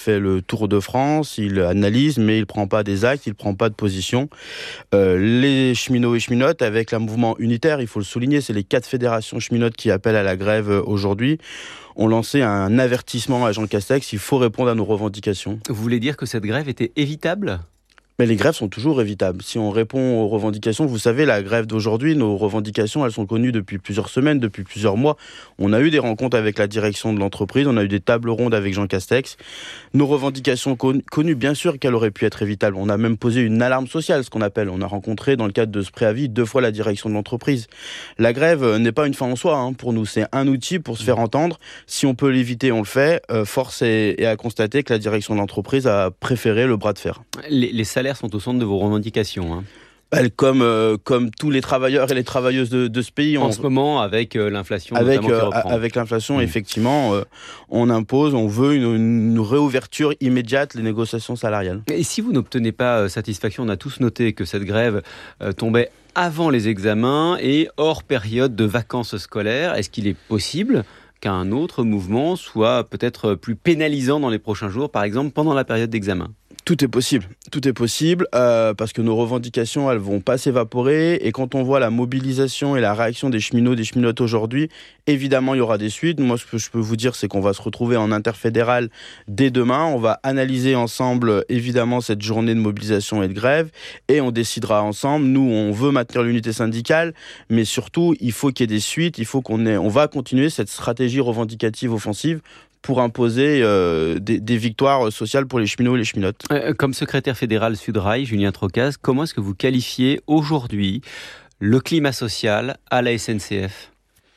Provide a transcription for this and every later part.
fait le tour de France, il analyse, mais il ne prend pas des actes, il ne prend pas de position. Les cheminots et cheminotes, avec un mouvement unitaire, il faut le souligner, c'est les 4 fédérations cheminotes qui appellent à la grève aujourd'hui, ont lancé un avertissement à Jean Castex, il faut répondre à nos revendications. Vous voulez dire que cette grève était évitable ? Mais les grèves sont toujours évitables. Si on répond aux revendications, vous savez, la grève d'aujourd'hui, nos revendications, elles sont connues depuis plusieurs semaines, depuis plusieurs mois. On a eu des rencontres avec la direction de l'entreprise, on a eu des tables rondes avec Jean Castex. Nos revendications connues, bien sûr qu'elles auraient pu être évitables. On a même posé une alarme sociale, ce qu'on appelle. On a rencontré, dans le cadre de ce préavis, 2 fois la direction de l'entreprise. La grève n'est pas une fin en soi, pour nous. C'est un outil pour se faire entendre. Si on peut l'éviter, on le fait. Force est à constater que la direction de l'entreprise a préféré le bras de fer. Les salaires sont au centre de vos revendications. Comme tous les travailleurs et les travailleuses de ce pays. En ce moment, avec l'inflation notamment qui reprend. Avec l'inflation, effectivement, on impose, on veut une réouverture immédiate des négociations salariales. Et si vous n'obtenez pas satisfaction, on a tous noté que cette grève tombait avant les examens et hors période de vacances scolaires. Est-ce qu'il est possible qu'un autre mouvement soit peut-être plus pénalisant dans les prochains jours, par exemple pendant la période d'examen ? Tout est possible, parce que nos revendications, elles vont pas s'évaporer, et quand on voit la mobilisation et la réaction des cheminots, des cheminotes aujourd'hui, évidemment, il y aura des suites. Moi, ce que je peux vous dire, c'est qu'on va se retrouver en interfédéral dès demain, on va analyser ensemble, évidemment, cette journée de mobilisation et de grève, et on décidera ensemble. Nous, on veut maintenir l'unité syndicale, mais surtout, il faut qu'il y ait des suites, on va continuer cette stratégie revendicative offensive pour imposer des victoires sociales pour les cheminots et les cheminotes. Comme secrétaire fédéral Sudrail, Julien Trocaz, comment est-ce que vous qualifiez aujourd'hui le climat social à la SNCF ?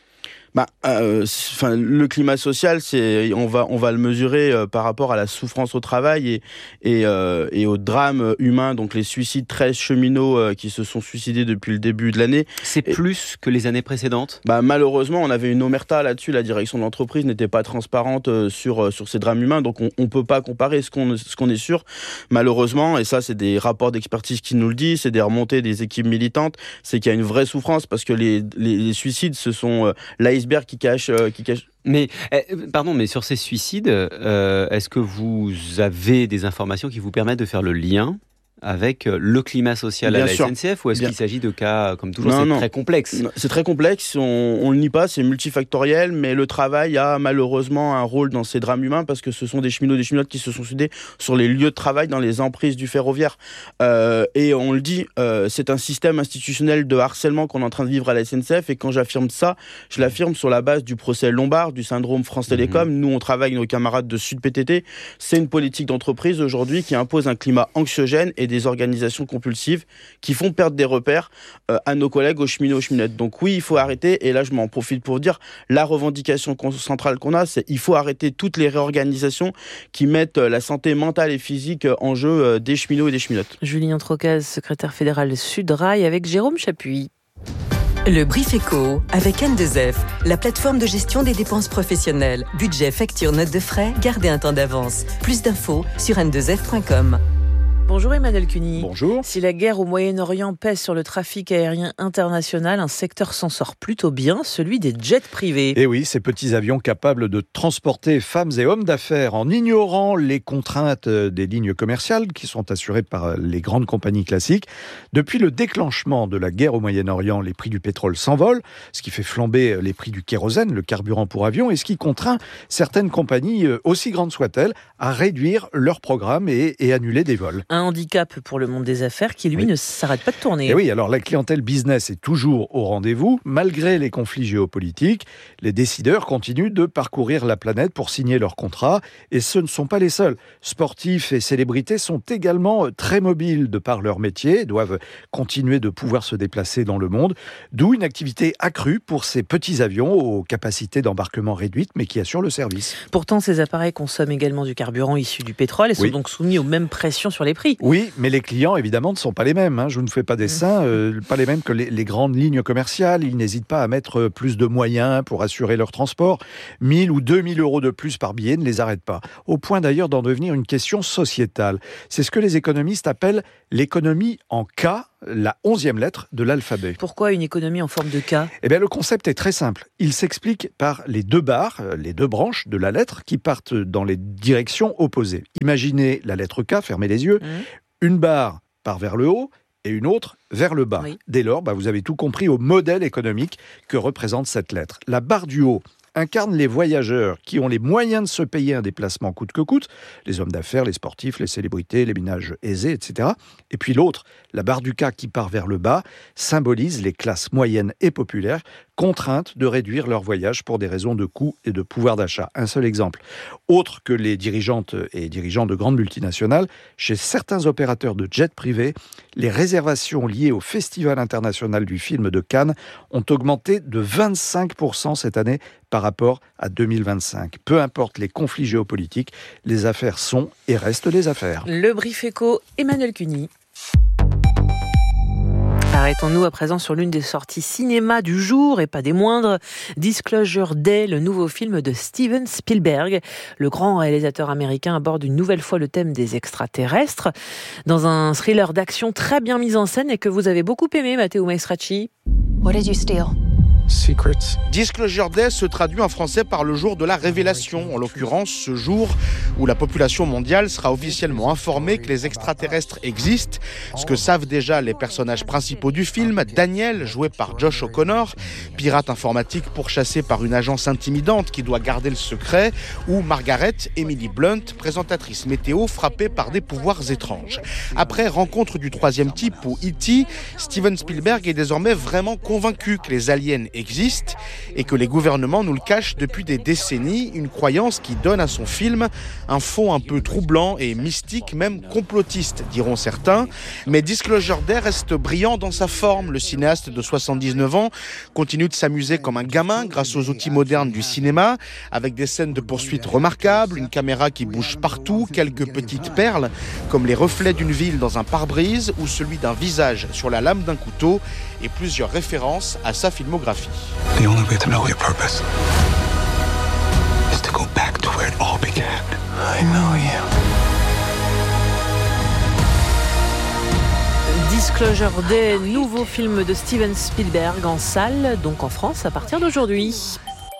Le climat social, on va le mesurer par rapport à la souffrance au travail et au drame humain, donc les suicides, 13 cheminots qui se sont suicidés depuis le début de l'année. C'est plus que les années précédentes ? Malheureusement, on avait une omerta là-dessus, la direction de l'entreprise n'était pas transparente sur ces drames humains, donc on peut pas comparer. Ce qu'on est sûr, malheureusement, et ça c'est des rapports d'expertise qui nous le disent, c'est des remontées des équipes militantes, c'est qu'il y a une vraie souffrance, parce que les suicides, ce sont l'iceberg qui cache. Mais sur ces suicides, est-ce que vous avez des informations qui vous permettent de faire le lien avec le climat social à la SNCF, ou est-ce qu'il s'agit de cas, comme toujours, très complexe ? C'est très complexe, on le nie pas, c'est multifactoriel, mais le travail a malheureusement un rôle dans ces drames humains, parce que ce sont des cheminots, des cheminotes qui se sont suicidés sur les lieux de travail, dans les emprises du ferroviaire. Et on le dit, c'est un système institutionnel de harcèlement qu'on est en train de vivre à la SNCF, et quand j'affirme ça, je l'affirme sur la base du procès Lombard, du syndrome France Télécom. Nous, on travaille avec nos camarades de Sud PTT. C'est une politique d'entreprise aujourd'hui qui impose un climat anxiogène et des organisations compulsives qui font perdre des repères à nos collègues, aux cheminots, aux cheminettes. Donc oui, il faut arrêter, et là je m'en profite pour dire, la revendication centrale qu'on a, c'est il faut arrêter toutes les réorganisations qui mettent la santé mentale et physique en jeu des cheminots et des cheminottes. Julien Trocaz, secrétaire fédéral Sudrail, avec Jérôme Chapuis. Le Brief Éco avec N2F, la plateforme de gestion des dépenses professionnelles. Budget, facture, notes de frais, gardez un temps d'avance. Plus d'infos sur n2f.com. Bonjour Emmanuel Cuny. Bonjour. Si la guerre au Moyen-Orient pèse sur le trafic aérien international, un secteur s'en sort plutôt bien, celui des jets privés. Et oui, ces petits avions capables de transporter femmes et hommes d'affaires en ignorant les contraintes des lignes commerciales qui sont assurées par les grandes compagnies classiques. Depuis le déclenchement de la guerre au Moyen-Orient, les prix du pétrole s'envolent, ce qui fait flamber les prix du kérosène, le carburant pour avion, et ce qui contraint certaines compagnies, aussi grandes soient-elles, à réduire leurs programmes et annuler des vols. Un handicap pour le monde des affaires qui, lui, ne s'arrête pas de tourner. Et oui, alors la clientèle business est toujours au rendez-vous. Malgré les conflits géopolitiques, les décideurs continuent de parcourir la planète pour signer leurs contrats. Et ce ne sont pas les seuls. Sportifs et célébrités sont également très mobiles de par leur métier, doivent continuer de pouvoir se déplacer dans le monde. D'où une activité accrue pour ces petits avions aux capacités d'embarquement réduites, mais qui assurent le service. Pourtant, ces appareils consomment également du carburant issu du pétrole et sont donc soumis aux mêmes pressions sur les prix. Oui, mais les clients, évidemment, ne sont pas les mêmes. Je ne fais pas dessin, pas les mêmes que les grandes lignes commerciales. Ils n'hésitent pas à mettre plus de moyens pour assurer leur transport. 1 000 ou 2 000 euros de plus par billet ne les arrête pas. Au point d'ailleurs d'en devenir une question sociétale. C'est ce que les économistes appellent l'économie en K, la 11e lettre de l'alphabet. Pourquoi une économie en forme de K ? Eh bien, le concept est très simple. Il s'explique par les deux barres, les deux branches de la lettre qui partent dans les directions opposées. Imaginez la lettre K, fermez les yeux. Une barre part vers le haut et une autre vers le bas. Oui. Dès lors, vous avez tout compris au modèle économique que représente cette lettre. La barre du haut incarne les voyageurs qui ont les moyens de se payer un déplacement coûte que coûte, les hommes d'affaires, les sportifs, les célébrités, les ménages aisés, etc. Et puis l'autre, la barre du K qui part vers le bas, symbolise les classes moyennes et populaires contraintes de réduire leur voyage pour des raisons de coût et de pouvoir d'achat. Un seul exemple. Autre que les dirigeantes et dirigeants de grandes multinationales, chez certains opérateurs de jets privés, les réservations liées au Festival international du film de Cannes ont augmenté de 25% cette année par rapport à 2025. Peu importe les conflits géopolitiques, les affaires sont et restent les affaires. Le Brief Éco, Emmanuel Cuny. Arrêtons-nous à présent sur l'une des sorties cinéma du jour et pas des moindres, Disclosure Day, le nouveau film de Steven Spielberg. Le grand réalisateur américain aborde une nouvelle fois le thème des extraterrestres dans un thriller d'action très bien mis en scène et que vous avez beaucoup aimé, Matteo Maestracci. What did you steal? Secrets. Disclosure Day se traduit en français par le jour de la révélation, en l'occurrence ce jour où la population mondiale sera officiellement informée que les extraterrestres existent, ce que savent déjà les personnages principaux du film, Daniel, joué par Josh O'Connor, pirate informatique pourchassé par une agence intimidante qui doit garder le secret, ou Margaret, Emily Blunt, présentatrice météo frappée par des pouvoirs étranges. Après Rencontre du troisième type ou E.T., Steven Spielberg est désormais vraiment convaincu que les aliens existe et que les gouvernements nous le cachent depuis des décennies, une croyance qui donne à son film un fond un peu troublant et mystique, même complotiste, diront certains. Mais Disclosure Day reste brillant dans sa forme. Le cinéaste de 79 ans continue de s'amuser comme un gamin grâce aux outils modernes du cinéma, avec des scènes de poursuite remarquables, une caméra qui bouge partout, quelques petites perles, comme les reflets d'une ville dans un pare-brise ou celui d'un visage sur la lame d'un couteau, et plusieurs références à sa filmographie. The only way to know your purpose is to go back to where it all began. I know you. Disclosure Day, nouveau film de Steven Spielberg en salle, donc en France à partir d'aujourd'hui.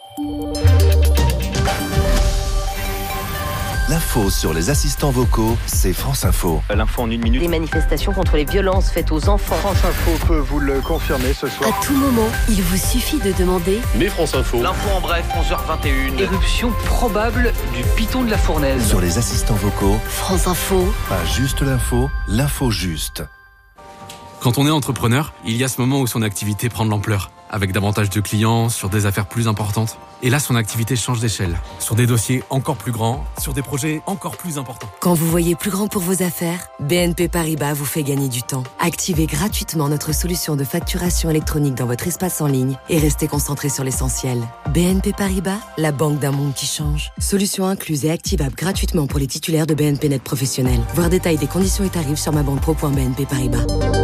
L'info sur les assistants vocaux, c'est France Info. L'info en 1 minute. Les manifestations contre les violences faites aux enfants. France Info peut vous le confirmer ce soir. À tout moment, il vous suffit de demander. Mais France Info. L'info en bref, 11h21. Éruption probable du piton de la Fournaise. Sur les assistants vocaux, France Info. Pas juste l'info, l'info juste. Quand on est entrepreneur, il y a ce moment où son activité prend de l'ampleur, avec davantage de clients, sur des affaires plus importantes. Et là, son activité change d'échelle, sur des dossiers encore plus grands, sur des projets encore plus importants. Quand vous voyez plus grand pour vos affaires, BNP Paribas vous fait gagner du temps. Activez gratuitement notre solution de facturation électronique dans votre espace en ligne et restez concentré sur l'essentiel. BNP Paribas, la banque d'un monde qui change. Solution incluse et activable gratuitement pour les titulaires de BNP Net professionnels. Voir détail des conditions et tarifs sur mabanquepro.bnp Paribas.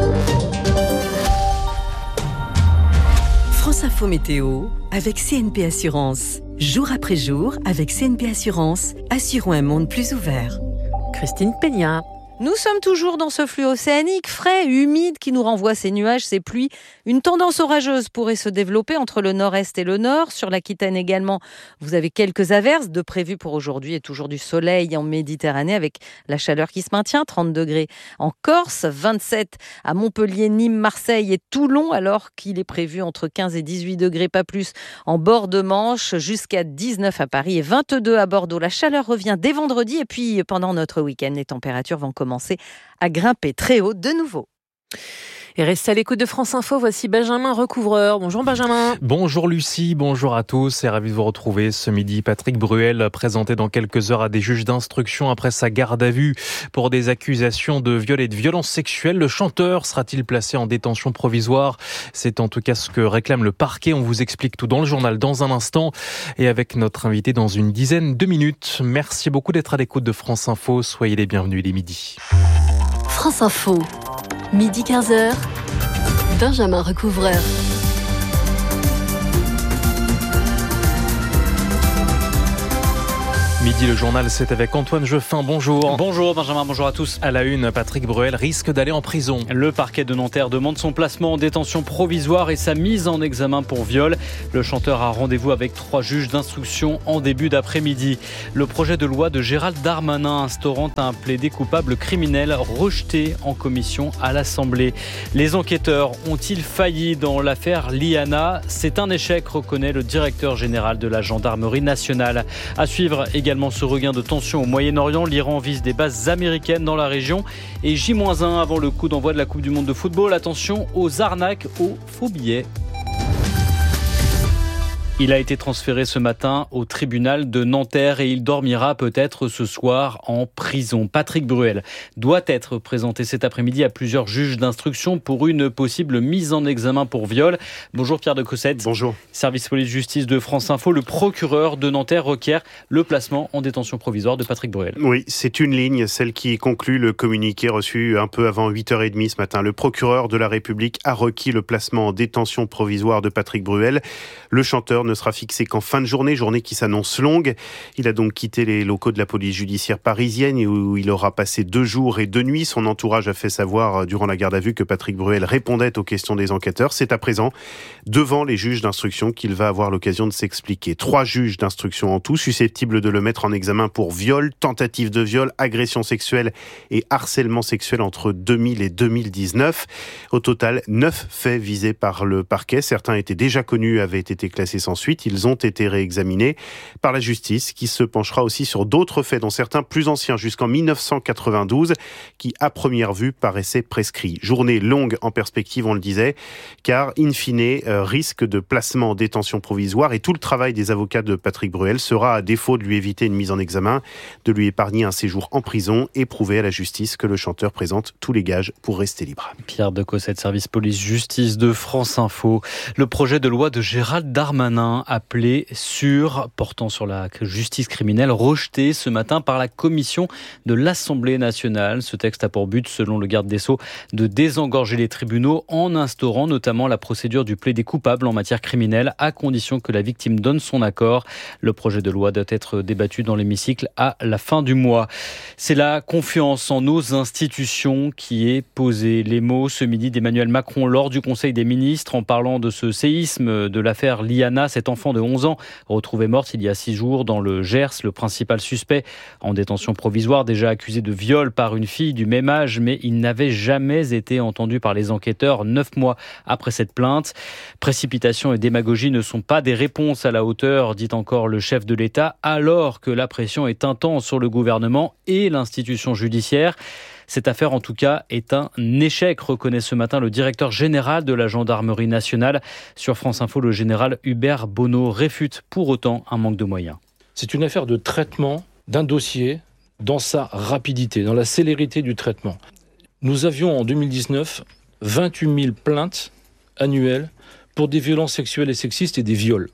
France Info Météo avec CNP Assurance. Jour après jour, avec CNP Assurance, assurons un monde plus ouvert. Christine Peña. Nous sommes toujours dans ce flux océanique frais, humide, qui nous renvoie ces nuages, ces pluies. Une tendance orageuse pourrait se développer entre le nord-est et le nord. Sur l'Aquitaine également, vous avez quelques averses de prévues pour aujourd'hui et toujours du soleil en Méditerranée avec la chaleur qui se maintient, 30 degrés en Corse, 27 à Montpellier, Nîmes, Marseille et Toulon, alors qu'il est prévu entre 15 et 18 degrés, pas plus, en bord de Manche, jusqu'à 19 à Paris et 22 à Bordeaux. La chaleur revient dès vendredi et puis pendant notre week-end, les températures vont commencer à grimper très haut de nouveau. Et restez à l'écoute de France Info, voici Benjamin Recouvreur. Bonjour Benjamin. Bonjour Lucie, bonjour à tous et ravi de vous retrouver ce midi. Patrick Bruel, présenté dans quelques heures à des juges d'instruction après sa garde à vue pour des accusations de viol et de violence sexuelle. Le chanteur sera-t-il placé en détention provisoire ? C'est en tout cas ce que réclame le parquet. On vous explique tout dans le journal dans un instant et avec notre invité dans une dizaine de minutes. Merci beaucoup d'être à l'écoute de France Info. Soyez les bienvenus, il est midi. France Info. Midi 15h, Benjamin Recouvreur. Midi midi, le journal, c'est avec Antoine Jeffin. Bonjour. Bonjour Benjamin, bonjour à tous. À la une, Patrick Bruel risque d'aller en prison. Le parquet de Nanterre demande son placement en détention provisoire et sa mise en examen pour viol. Le chanteur a rendez-vous avec 3 juges d'instruction en début d'après-midi. Le projet de loi de Gérald Darmanin instaurant un plaidé coupable criminel rejeté en commission à l'Assemblée. Les enquêteurs ont-ils failli dans l'affaire Liana ? C'est un échec, reconnaît le directeur général de la gendarmerie nationale. À suivre également ce regain de tension au Moyen-Orient. L'Iran vise des bases américaines dans la région. Et J-1 avant le coup d'envoi de la Coupe du Monde de football. Attention aux arnaques aux faux billets. Il a été transféré ce matin au tribunal de Nanterre et il dormira peut-être ce soir en prison. Patrick Bruel doit être présenté cet après-midi à plusieurs juges d'instruction pour une possible mise en examen pour viol. Bonjour Pierre de Cossette. Bonjour. Service police-justice de France Info. Le procureur de Nanterre requiert le placement en détention provisoire de Patrick Bruel. Oui, c'est une ligne, celle qui conclut le communiqué reçu un peu avant 8h30 ce matin. Le procureur de la République a requis le placement en détention provisoire de Patrick Bruel. Le chanteur ne sera fixé qu'en fin de journée qui s'annonce longue. Il a donc quitté les locaux de la police judiciaire parisienne où il aura passé 2 jours et 2 nuits. Son entourage a fait savoir durant la garde à vue que Patrick Bruel répondait aux questions des enquêteurs. C'est à présent devant les juges d'instruction qu'il va avoir l'occasion de s'expliquer. 3 juges d'instruction en tout, susceptibles de le mettre en examen pour viol, tentative de viol, agression sexuelle et harcèlement sexuel entre 2000 et 2019. Au total, 9 faits visés par le parquet. Certains étaient déjà connus, avaient été classés sans suite. Ils ont été réexaminés par la justice qui se penchera aussi sur d'autres faits, dont certains plus anciens, jusqu'en 1992, qui à première vue paraissaient prescrits. Journée longue en perspective, on le disait, car in fine, risque de placement en détention provisoire et tout le travail des avocats de Patrick Bruel sera, à défaut de lui éviter une mise en examen, de lui épargner un séjour en prison et prouver à la justice que le chanteur présente tous les gages pour rester libre. Pierre de Cossette, service police-justice de France Info. Le projet de loi de Gérald Darmanin appelé portant sur la justice criminelle, rejeté ce matin par la commission de l'Assemblée nationale. Ce texte a pour but, selon le garde des Sceaux, de désengorger les tribunaux en instaurant notamment la procédure du plaidé coupable en matière criminelle, à condition que la victime donne son accord. Le projet de loi doit être débattu dans l'hémicycle à la fin du mois. C'est la confiance en nos institutions qui est posée. Les mots ce midi d'Emmanuel Macron lors du Conseil des ministres en parlant de ce séisme de l'affaire Liana, cet enfant de 11 ans retrouvée morte il y a 6 jours dans le Gers. Le principal suspect en détention provisoire, déjà accusé de viol par une fille du même âge, mais il n'avait jamais été entendu par les enquêteurs 9 mois après cette plainte. Précipitation et démagogie ne sont pas des réponses à la hauteur, dit encore le chef de l'État, alors que la pression est intense sur le gouvernement et l'institution judiciaire. Cette affaire, en tout cas, est un échec, reconnaît ce matin le directeur général de la gendarmerie nationale. Sur France Info, le général Hubert Bonneau réfute pour autant un manque de moyens. C'est une affaire de traitement d'un dossier dans sa rapidité, dans la célérité du traitement. Nous avions en 2019 28 000 plaintes annuelles pour des violences sexuelles et sexistes et des viols.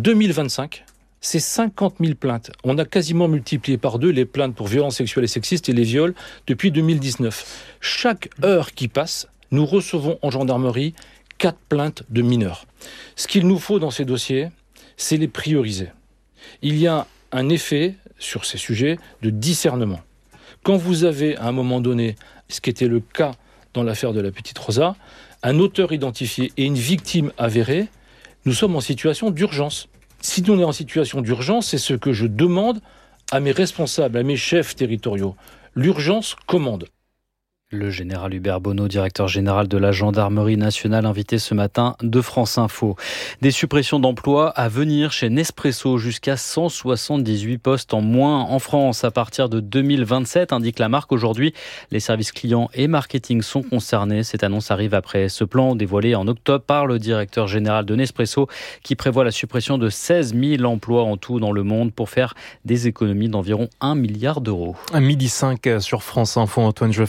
2025, c'est 50 000 plaintes. On a quasiment multiplié par 2 les plaintes pour violences sexuelles et sexistes et les viols depuis 2019. Chaque heure qui passe, nous recevons en gendarmerie 4 plaintes de mineurs. Ce qu'il nous faut dans ces dossiers, c'est les prioriser. Il y a un effet sur ces sujets de discernement. Quand vous avez à un moment donné, ce qui était le cas dans l'affaire de la petite Rosa, un auteur identifié et une victime avérée, nous sommes en situation d'urgence. Si on est en situation d'urgence, c'est ce que je demande à mes responsables, à mes chefs territoriaux. L'urgence commande. Le général Hubert Bonneau, directeur général de la gendarmerie nationale, invité ce matin de France Info. Des suppressions d'emplois à venir chez Nespresso, jusqu'à 178 postes en moins en France à partir de 2027, indique la marque aujourd'hui. Les services clients et marketing sont concernés. Cette annonce arrive après ce plan dévoilé en octobre par le directeur général de Nespresso qui prévoit la suppression de 16 000 emplois en tout dans le monde pour faire des économies d'environ 1 milliard d'euros. À 12h05 sur France Info, Antoine Jeffin, en Moyen-Orient.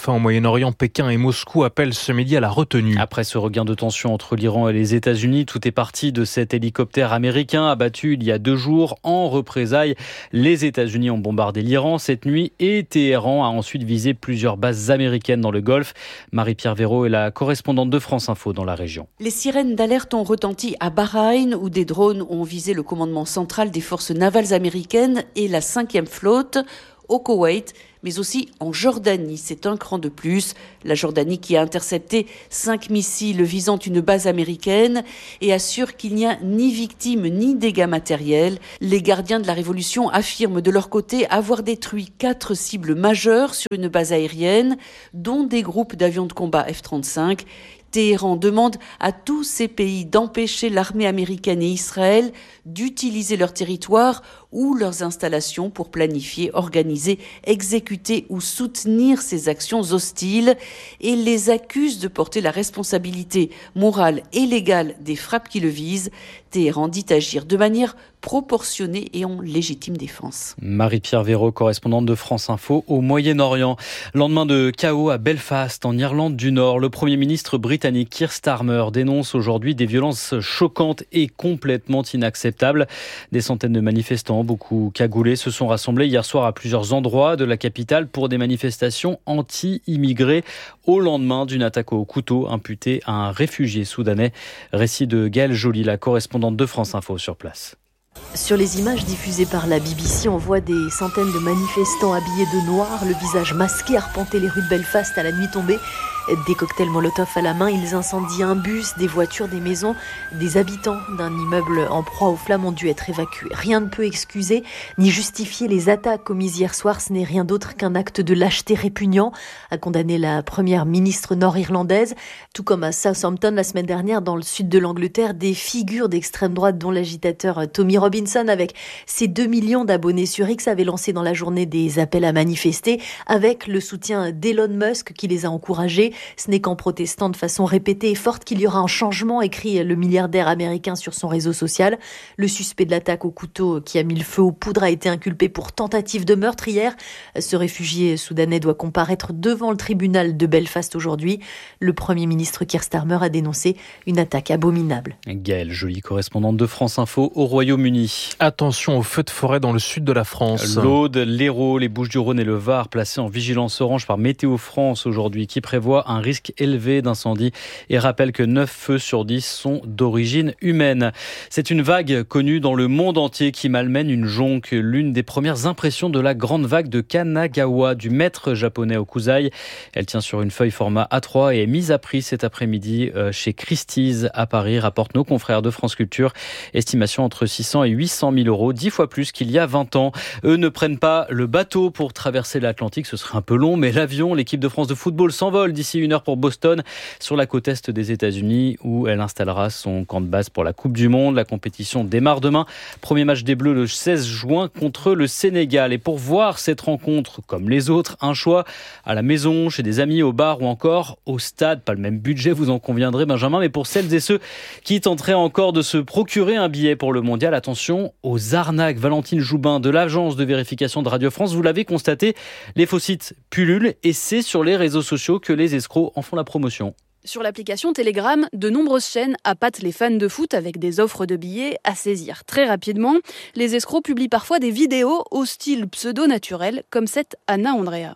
Moyen-Orient, Pékin et Moscou appellent ce midi à la retenue. Après ce regain de tension entre l'Iran et les États-Unis, tout est parti de cet hélicoptère américain abattu il y a 2 jours. En représailles, les États-Unis ont bombardé l'Iran cette nuit et Téhéran a ensuite visé plusieurs bases américaines dans le Golfe. Marie-Pierre Véraud est la correspondante de France Info dans la région. Les sirènes d'alerte ont retenti à Bahreïn où des drones ont visé le commandement central des forces navales américaines et la 5e flotte, au Koweït, mais aussi en Jordanie. C'est un cran de plus. La Jordanie qui a intercepté 5 missiles visant une base américaine et assure qu'il n'y a ni victimes ni dégâts matériels. Les gardiens de la Révolution affirment de leur côté avoir détruit 4 cibles majeures sur une base aérienne, dont des groupes d'avions de combat F-35. Téhéran demande à tous ces pays d'empêcher l'armée américaine et Israël d'utiliser leur territoire ou leurs installations pour planifier, organiser, exécuter ou soutenir ces actions hostiles et les accuse de porter la responsabilité morale et légale des frappes qui le visent. Téhéran dit agir de manière proportionnée et en légitime défense. Marie-Pierre Véraud, correspondante de France Info au Moyen-Orient. Lendemain de chaos à Belfast, en Irlande du Nord, le Premier ministre britannique Keir Starmer dénonce aujourd'hui des violences choquantes et complètement inacceptables. Des centaines de manifestants, beaucoup cagoulés, se sont rassemblés hier soir à plusieurs endroits de la capitale pour des manifestations anti-immigrés au lendemain d'une attaque au couteau imputée à un réfugié soudanais. Récit de Gaëlle Joly, la correspondante de France Info sur place. Sur les images diffusées par la BBC, on voit des centaines de manifestants habillés de noir, le visage masqué, arpenter les rues de Belfast à la nuit tombée. Des cocktails Molotov à la main, ils incendient un bus, des voitures, des maisons. Des habitants d'un immeuble en proie aux flammes ont dû être évacués. Rien ne peut excuser ni justifier les attaques commises hier soir. Ce n'est rien d'autre qu'un acte de lâcheté répugnant, a condamné la première ministre nord-irlandaise. Tout comme à Southampton la semaine dernière, dans le sud de l'Angleterre, des figures d'extrême droite, dont l'agitateur Tommy Robinson, avec ses 2 millions d'abonnés sur X, avait lancé dans la journée des appels à manifester, avec le soutien d'Elon Musk qui les a encouragés. Ce n'est qu'en protestant de façon répétée et forte qu'il y aura un changement, écrit le milliardaire américain sur son réseau social. Le suspect de l'attaque au couteau qui a mis le feu aux poudres a été inculpé pour tentative de meurtre hier. Ce réfugié soudanais doit comparaître devant le tribunal de Belfast aujourd'hui. Le Premier ministre Keir Starmer a dénoncé une attaque abominable. Gaëlle Joly, correspondante de France Info au Royaume-Uni. Attention aux feux de forêt dans le sud de la France. L'Aude, l'Hérault, les Bouches-du-Rhône et le Var placés en vigilance orange par Météo France aujourd'hui, qui prévoit un risque élevé d'incendie et rappelle que 9 feux sur 10 sont d'origine humaine. C'est une vague connue dans le monde entier qui malmène une jonque, l'une des premières impressions de la grande vague de Kanagawa du maître japonais Okuzai. Elle tient sur une feuille format A3 et est mise à prix cet après-midi chez Christie's à Paris, rapportent nos confrères de France Culture. Estimation entre 600 et 800 000 euros, 10 fois plus qu'il y a 20 ans. Eux ne prennent pas le bateau pour traverser l'Atlantique, ce serait un peu long, mais l'avion, l'équipe de France de football s'envole d'ici 1 heure pour Boston, sur la côte est des États-Unis, où elle installera son camp de base pour la Coupe du Monde. La compétition démarre demain. Premier match des Bleus le 16 juin contre le Sénégal. Et pour voir cette rencontre, comme les autres, un choix à la maison, chez des amis, au bar ou encore au stade. Pas le même budget, vous en conviendrez, Benjamin, mais pour celles et ceux qui tenteraient encore de se procurer un billet pour le mondial, attention aux arnaques. Valentine Joubin de l'agence de vérification de Radio France, vous l'avez constaté, les faux sites pullulent et c'est sur les réseaux sociaux que les escrocs en font la promotion. Sur l'application Telegram, de nombreuses chaînes appâtent les fans de foot avec des offres de billets à saisir très rapidement. Les escrocs publient parfois des vidéos au style pseudo-naturel, comme cette Anna Andrea.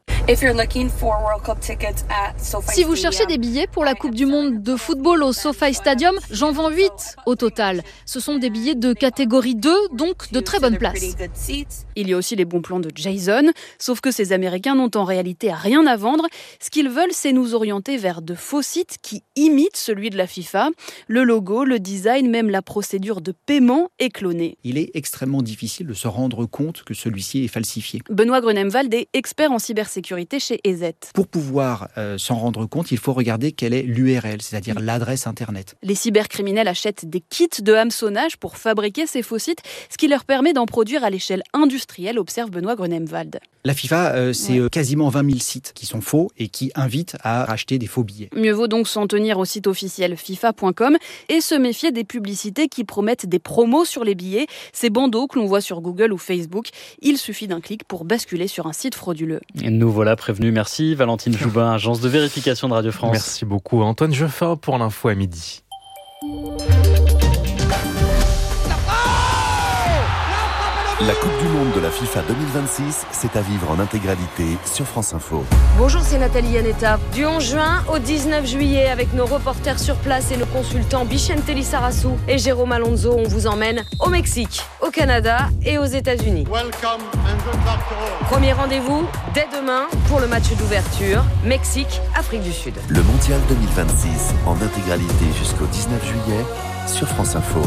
Si vous cherchez des billets pour la Coupe du Monde de football au SoFi Stadium, j'en vends 8 au total. Ce sont des billets de catégorie 2, donc de très bonne place. Il y a aussi les bons plans de Jason, sauf que ces Américains n'ont en réalité rien à vendre. Ce qu'ils veulent, c'est nous orienter vers de faux sites qui imite celui de la FIFA. Le logo, le design, même la procédure de paiement est clonée. Il est extrêmement difficile de se rendre compte que celui-ci est falsifié. Benoît Grunemwald est expert en cybersécurité chez EZ. Pour pouvoir s'en rendre compte, il faut regarder quelle est l'URL, c'est-à-dire l'adresse Internet. Les cybercriminels achètent des kits de hameçonnage pour fabriquer ces faux sites, ce qui leur permet d'en produire à l'échelle industrielle, observe Benoît Grunemwald. La FIFA, c'est quasiment 20 000 sites qui sont faux et qui invitent à acheter des faux billets. Mieux vaut donc s'en tenir au site officiel FIFA.com et se méfier des publicités qui promettent des promos sur les billets. Ces bandeaux que l'on voit sur Google ou Facebook, il suffit d'un clic pour basculer sur un site frauduleux. Et nous voilà prévenus. Merci Valentine Joubin, agence de vérification de Radio France. Merci beaucoup Antoine Geoffrin pour l'info à midi. La Coupe du Monde de la FIFA 2026, c'est à vivre en intégralité sur France Info. Bonjour, c'est Nathalie Yanetta. Du 11 juin au 19 juillet, avec nos reporters sur place et nos consultants Bichente Lissarassou et Jérôme Alonso, on vous emmène au Mexique, au Canada et aux États-Unis. Premier rendez-vous dès demain pour le match d'ouverture, Mexique-Afrique du Sud. Le Mondial 2026 en intégralité jusqu'au 19 juillet sur France Info.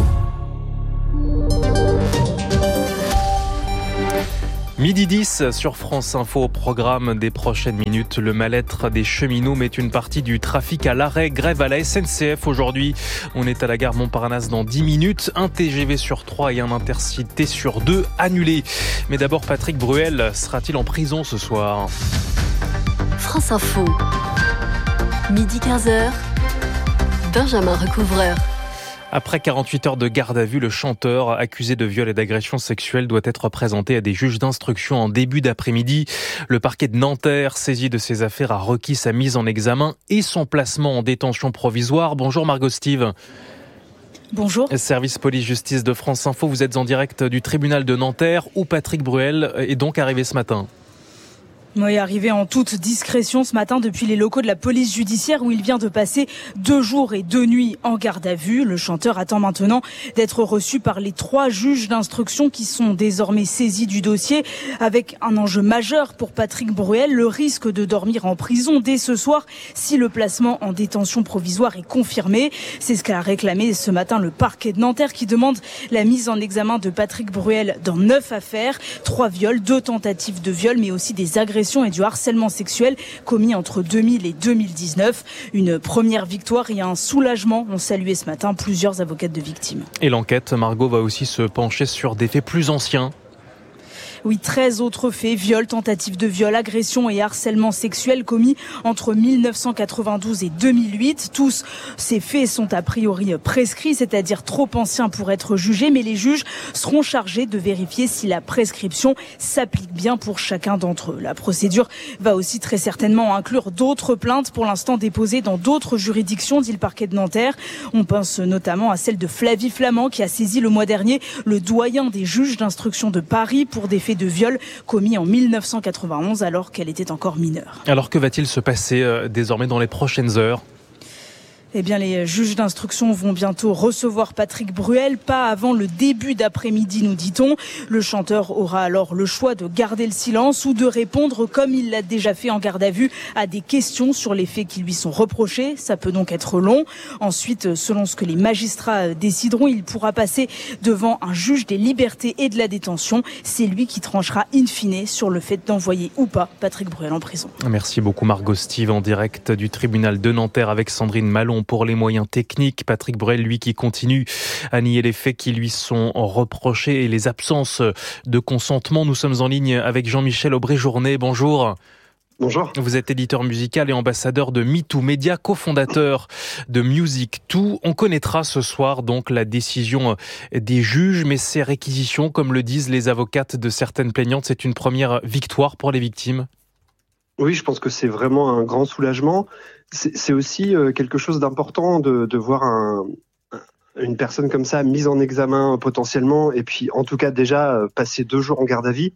Midi 10 sur France Info, au programme des prochaines minutes. Le mal-être des cheminots met une partie du trafic à l'arrêt. Grève à la SNCF aujourd'hui. On est à la gare Montparnasse dans 10 minutes. Un TGV sur 3 et un Intercité sur 2 annulés. Mais d'abord, Patrick Bruel sera-t-il en prison ce soir ? France Info. Midi 15h. Benjamin Recouvreur. Après 48 heures de garde à vue, le chanteur accusé de viol et d'agression sexuelle doit être présenté à des juges d'instruction en début d'après-midi. Le parquet de Nanterre, saisi de ces affaires, a requis sa mise en examen et son placement en détention provisoire. Bonjour Margot Steve. Bonjour. Service police-justice de France Info, vous êtes en direct du tribunal de Nanterre où Patrick Bruel est donc arrivé ce matin. Oui, arrivé en toute discrétion ce matin depuis les locaux de la police judiciaire où il vient de passer 2 jours et 2 nuits en garde à vue. Le chanteur attend maintenant d'être reçu par les 3 juges d'instruction qui sont désormais saisis du dossier avec un enjeu majeur pour Patrick Bruel, le risque de dormir en prison dès ce soir si le placement en détention provisoire est confirmé. C'est ce qu'a réclamé ce matin le parquet de Nanterre qui demande la mise en examen de Patrick Bruel dans 9 affaires, 3 viols, 2 tentatives de viol mais aussi des agressions et du harcèlement sexuel commis entre 2000 et 2019. Une première victoire et un soulagement ont salué ce matin plusieurs avocates de victimes. Et l'enquête, Margot, va aussi se pencher sur des faits plus anciens. Oui, 13 autres faits, viol, tentative de viol, agression et harcèlement sexuel commis entre 1992 et 2008. Tous ces faits sont a priori prescrits, c'est-à-dire trop anciens pour être jugés, mais les juges seront chargés de vérifier si la prescription s'applique bien pour chacun d'entre eux. La procédure va aussi très certainement inclure d'autres plaintes pour l'instant déposées dans d'autres juridictions, dit le parquet de Nanterre. On pense notamment à celle de Flavie Flament qui a saisi le mois dernier le doyen des juges d'instruction de Paris pour des faits de viol commis en 1991 alors qu'elle était encore mineure. Alors que va-t-il se passer désormais dans les prochaines heures ? Eh bien, les juges d'instruction vont bientôt recevoir Patrick Bruel, pas avant le début d'après-midi, nous dit-on. Le chanteur aura alors le choix de garder le silence ou de répondre, comme il l'a déjà fait en garde à vue, à des questions sur les faits qui lui sont reprochés. Ça peut donc être long. Ensuite, selon ce que les magistrats décideront, il pourra passer devant un juge des libertés et de la détention. C'est lui qui tranchera in fine sur le fait d'envoyer ou pas Patrick Bruel en prison. Merci beaucoup Margot Steve, en direct du tribunal de Nanterre avec Sandrine Malon pour les moyens techniques. Patrick Bruel, lui, qui continue à nier les faits qui lui sont reprochés et les absences de consentement. Nous sommes en ligne avec Jean-Michel Aubray-Journet. Bonjour. Bonjour. Vous êtes éditeur musical et ambassadeur de MeToo Media, cofondateur de Music2. On connaîtra ce soir donc la décision des juges, mais ces réquisitions, comme le disent les avocates de certaines plaignantes, c'est une première victoire pour les victimes. Oui, je pense que c'est vraiment un grand soulagement. C'est aussi quelque chose d'important de voir une personne comme ça mise en examen potentiellement, et puis en tout cas déjà passer 2 jours en garde à vue,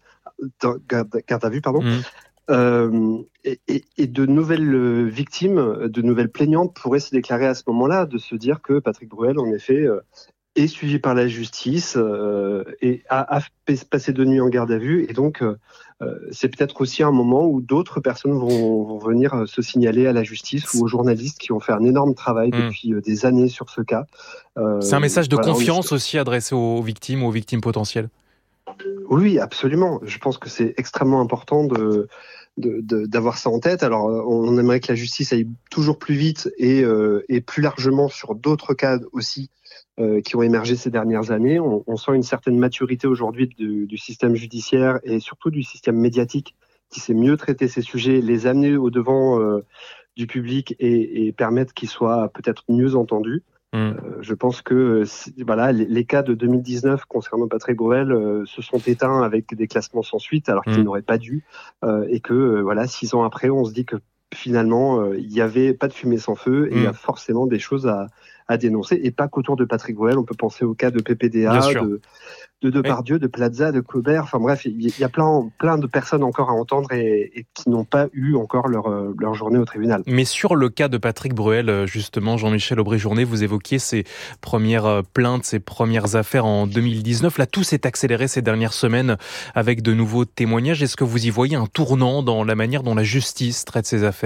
et de nouvelles victimes, de nouvelles plaignantes pourraient se déclarer à ce moment-là, de se dire que Patrick Bruel, en effet, est suivi par la justice et a passé 2 nuits en garde à vue, et donc c'est peut-être aussi un moment où d'autres personnes vont venir se signaler à la justice ou aux journalistes qui ont fait un énorme travail depuis des années sur ce cas. C'est un message de confiance aussi adressé aux victimes ou aux victimes potentielles. Oui, absolument. Je pense que c'est extrêmement important d'avoir ça en tête. Alors, on aimerait que la justice aille toujours plus vite et plus largement sur d'autres cas aussi qui ont émergé ces dernières années. On sent une certaine maturité aujourd'hui du système judiciaire et surtout du système médiatique qui sait mieux traiter ces sujets, les amener au devant du public et permettre qu'ils soient peut-être mieux entendus. Je pense que les cas de 2019 concernant Patrick Bruel se sont éteints avec des classements sans suite alors qu'ils n'auraient pas dû et que 6 ans après on se dit que finalement il n'y avait pas de fumée sans feu et il y a forcément des choses à dénoncer et pas qu'autour de Patrick Bruel. On peut penser au cas de PPDA, de Depardieu, de Plaza, de Colbert. Enfin bref, il y a plein de personnes encore à entendre et qui n'ont pas eu encore leur journée au tribunal. Mais sur le cas de Patrick Bruel, justement, Jean-Michel Aubry-Journet, vous évoquiez ses premières plaintes, ses premières affaires en 2019. Là, tout s'est accéléré ces dernières semaines avec de nouveaux témoignages. Est-ce que vous y voyez un tournant dans la manière dont la justice traite ces affaires ?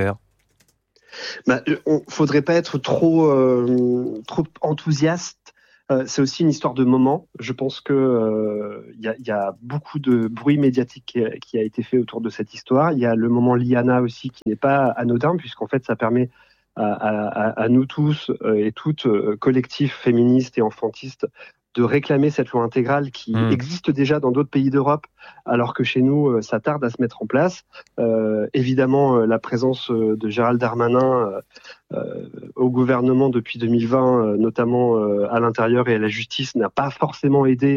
Faudrait pas être trop enthousiaste. C'est aussi une histoire de moment. Je pense que y a beaucoup de bruit médiatique qui a été fait autour de cette histoire. Il y a le moment Liana aussi qui n'est pas anodin puisqu'en fait ça permet à nous tous et toutes collectifs féministes et enfantistes de réclamer cette loi intégrale qui existe déjà dans d'autres pays d'Europe, alors que chez nous, ça tarde à se mettre en place. Évidemment, la présence de Gérald Darmanin au gouvernement depuis 2020, notamment à l'intérieur et à la justice, n'a pas forcément aidé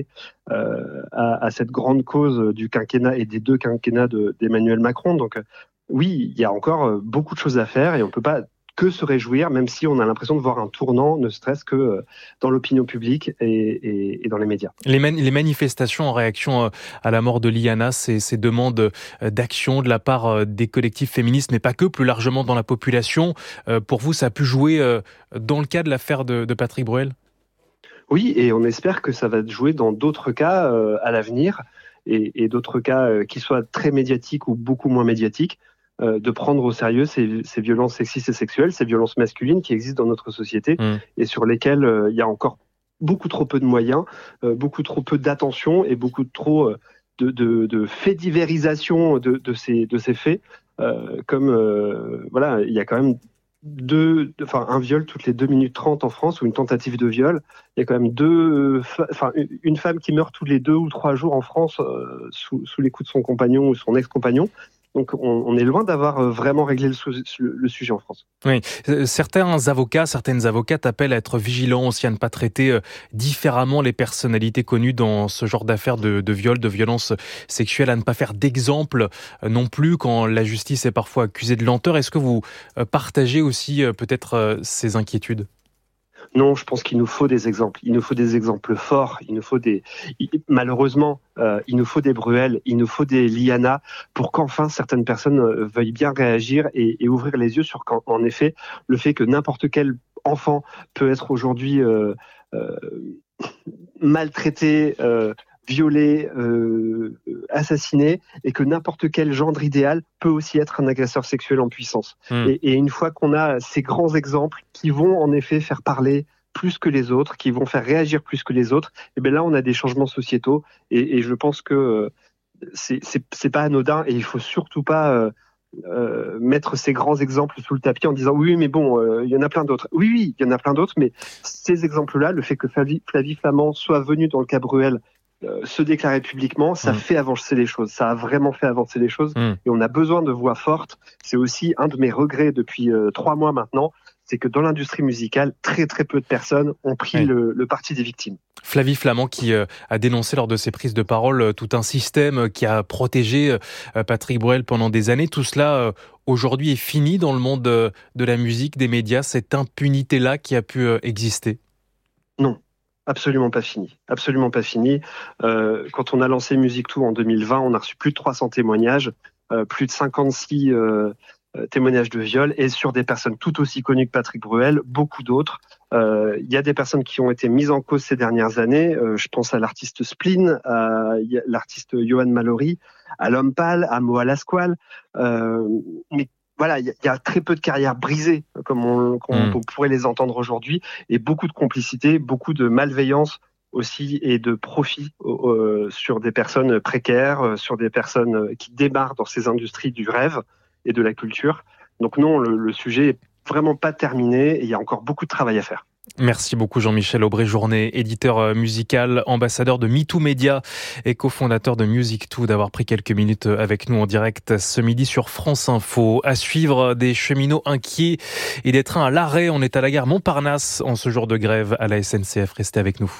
à cette grande cause du quinquennat et des 2 quinquennats d'Emmanuel Macron. Donc oui, il y a encore beaucoup de choses à faire et on ne peut pas que se réjouir, même si on a l'impression de voir un tournant, ne serait-ce que dans l'opinion publique et dans les médias. Les manifestations en réaction à la mort de Liana, ces demandes d'action de la part des collectifs féministes, mais pas que, plus largement dans la population, pour vous, ça a pu jouer dans le cas de l'affaire de Patrick Bruel ? Oui, et on espère que ça va jouer dans d'autres cas à l'avenir, et d'autres cas qui soient très médiatiques ou beaucoup moins médiatiques, de prendre au sérieux ces violences sexistes et sexuelles, ces violences masculines qui existent dans notre société et sur lesquelles il y a encore beaucoup trop peu de moyens, beaucoup trop peu d'attention et beaucoup trop de faits divérisation de ces faits. Il y a quand même un viol toutes les 2 minutes 30 en France ou une tentative de viol. Il y a quand même une femme qui meurt tous les 2 ou 3 jours en France sous les coups de son compagnon ou son ex-compagnon. Donc on est loin d'avoir vraiment réglé le sujet en France. Oui, certaines avocates appellent à être vigilants aussi, à ne pas traiter différemment les personnalités connues dans ce genre d'affaires de viol, de violence sexuelle, à ne pas faire d'exemple non plus quand la justice est parfois accusée de lenteur. Est-ce que vous partagez aussi peut-être ces inquiétudes ? Non, je pense qu'il nous faut des exemples. Il nous faut des exemples forts. Malheureusement, il nous faut des Bruel, il nous faut des Liana pour qu'enfin certaines personnes veuillent bien réagir et ouvrir les yeux sur qu'en effet, le fait que n'importe quel enfant peut être aujourd'hui maltraité, violé, assassiné, et que n'importe quel gendre idéal peut aussi être un agresseur sexuel en puissance. Et une fois qu'on a ces grands exemples qui vont en effet faire parler plus que les autres, qui vont faire réagir plus que les autres, et bien là on a des changements sociétaux et je pense que c'est pas anodin et il faut surtout pas mettre ces grands exemples sous le tapis en disant oui mais bon il y en a plein d'autres. Oui il y en a plein d'autres, mais ces exemples-là, le fait que Flavie Flament soit venue dans le cas Bruel se déclarer publiquement, ça fait avancer les choses. Ça a vraiment fait avancer les choses et on a besoin de voix fortes. C'est aussi un de mes regrets depuis 3 mois maintenant, c'est que dans l'industrie musicale, très très peu de personnes ont pris le parti des victimes. Flavie Flament qui a dénoncé lors de ses prises de parole tout un système qui a protégé Patrick Bruel pendant des années. Tout cela aujourd'hui est fini dans le monde de la musique, des médias, cette impunité-là qui a pu exister. Non. Absolument pas fini. Absolument pas fini. Quand on a lancé Musique Tout en 2020, on a reçu plus de 300 témoignages, plus de 56 témoignages de viol, et sur des personnes tout aussi connues que Patrick Bruel, beaucoup d'autres. Il y a des personnes qui ont été mises en cause ces dernières années. Je pense à l'artiste Spleen, à l'artiste Johan Mallory, à L'Homme Pâle, à Moa Lasquale. Mais voilà, il y a très peu de carrières brisées, comme on pourrait les entendre aujourd'hui, et beaucoup de complicité, beaucoup de malveillance aussi, et de profit sur des personnes précaires, sur des personnes qui démarrent dans ces industries du rêve et de la culture. Donc non, le sujet est vraiment pas terminé, et il y a encore beaucoup de travail à faire. Merci beaucoup Jean-Michel Aubray-Journet, éditeur musical, ambassadeur de MeToo Media et cofondateur de Music2, d'avoir pris quelques minutes avec nous en direct ce midi sur France Info. À suivre, des cheminots inquiets et des trains à l'arrêt. On est à la gare Montparnasse en ce jour de grève à la SNCF. Restez avec nous.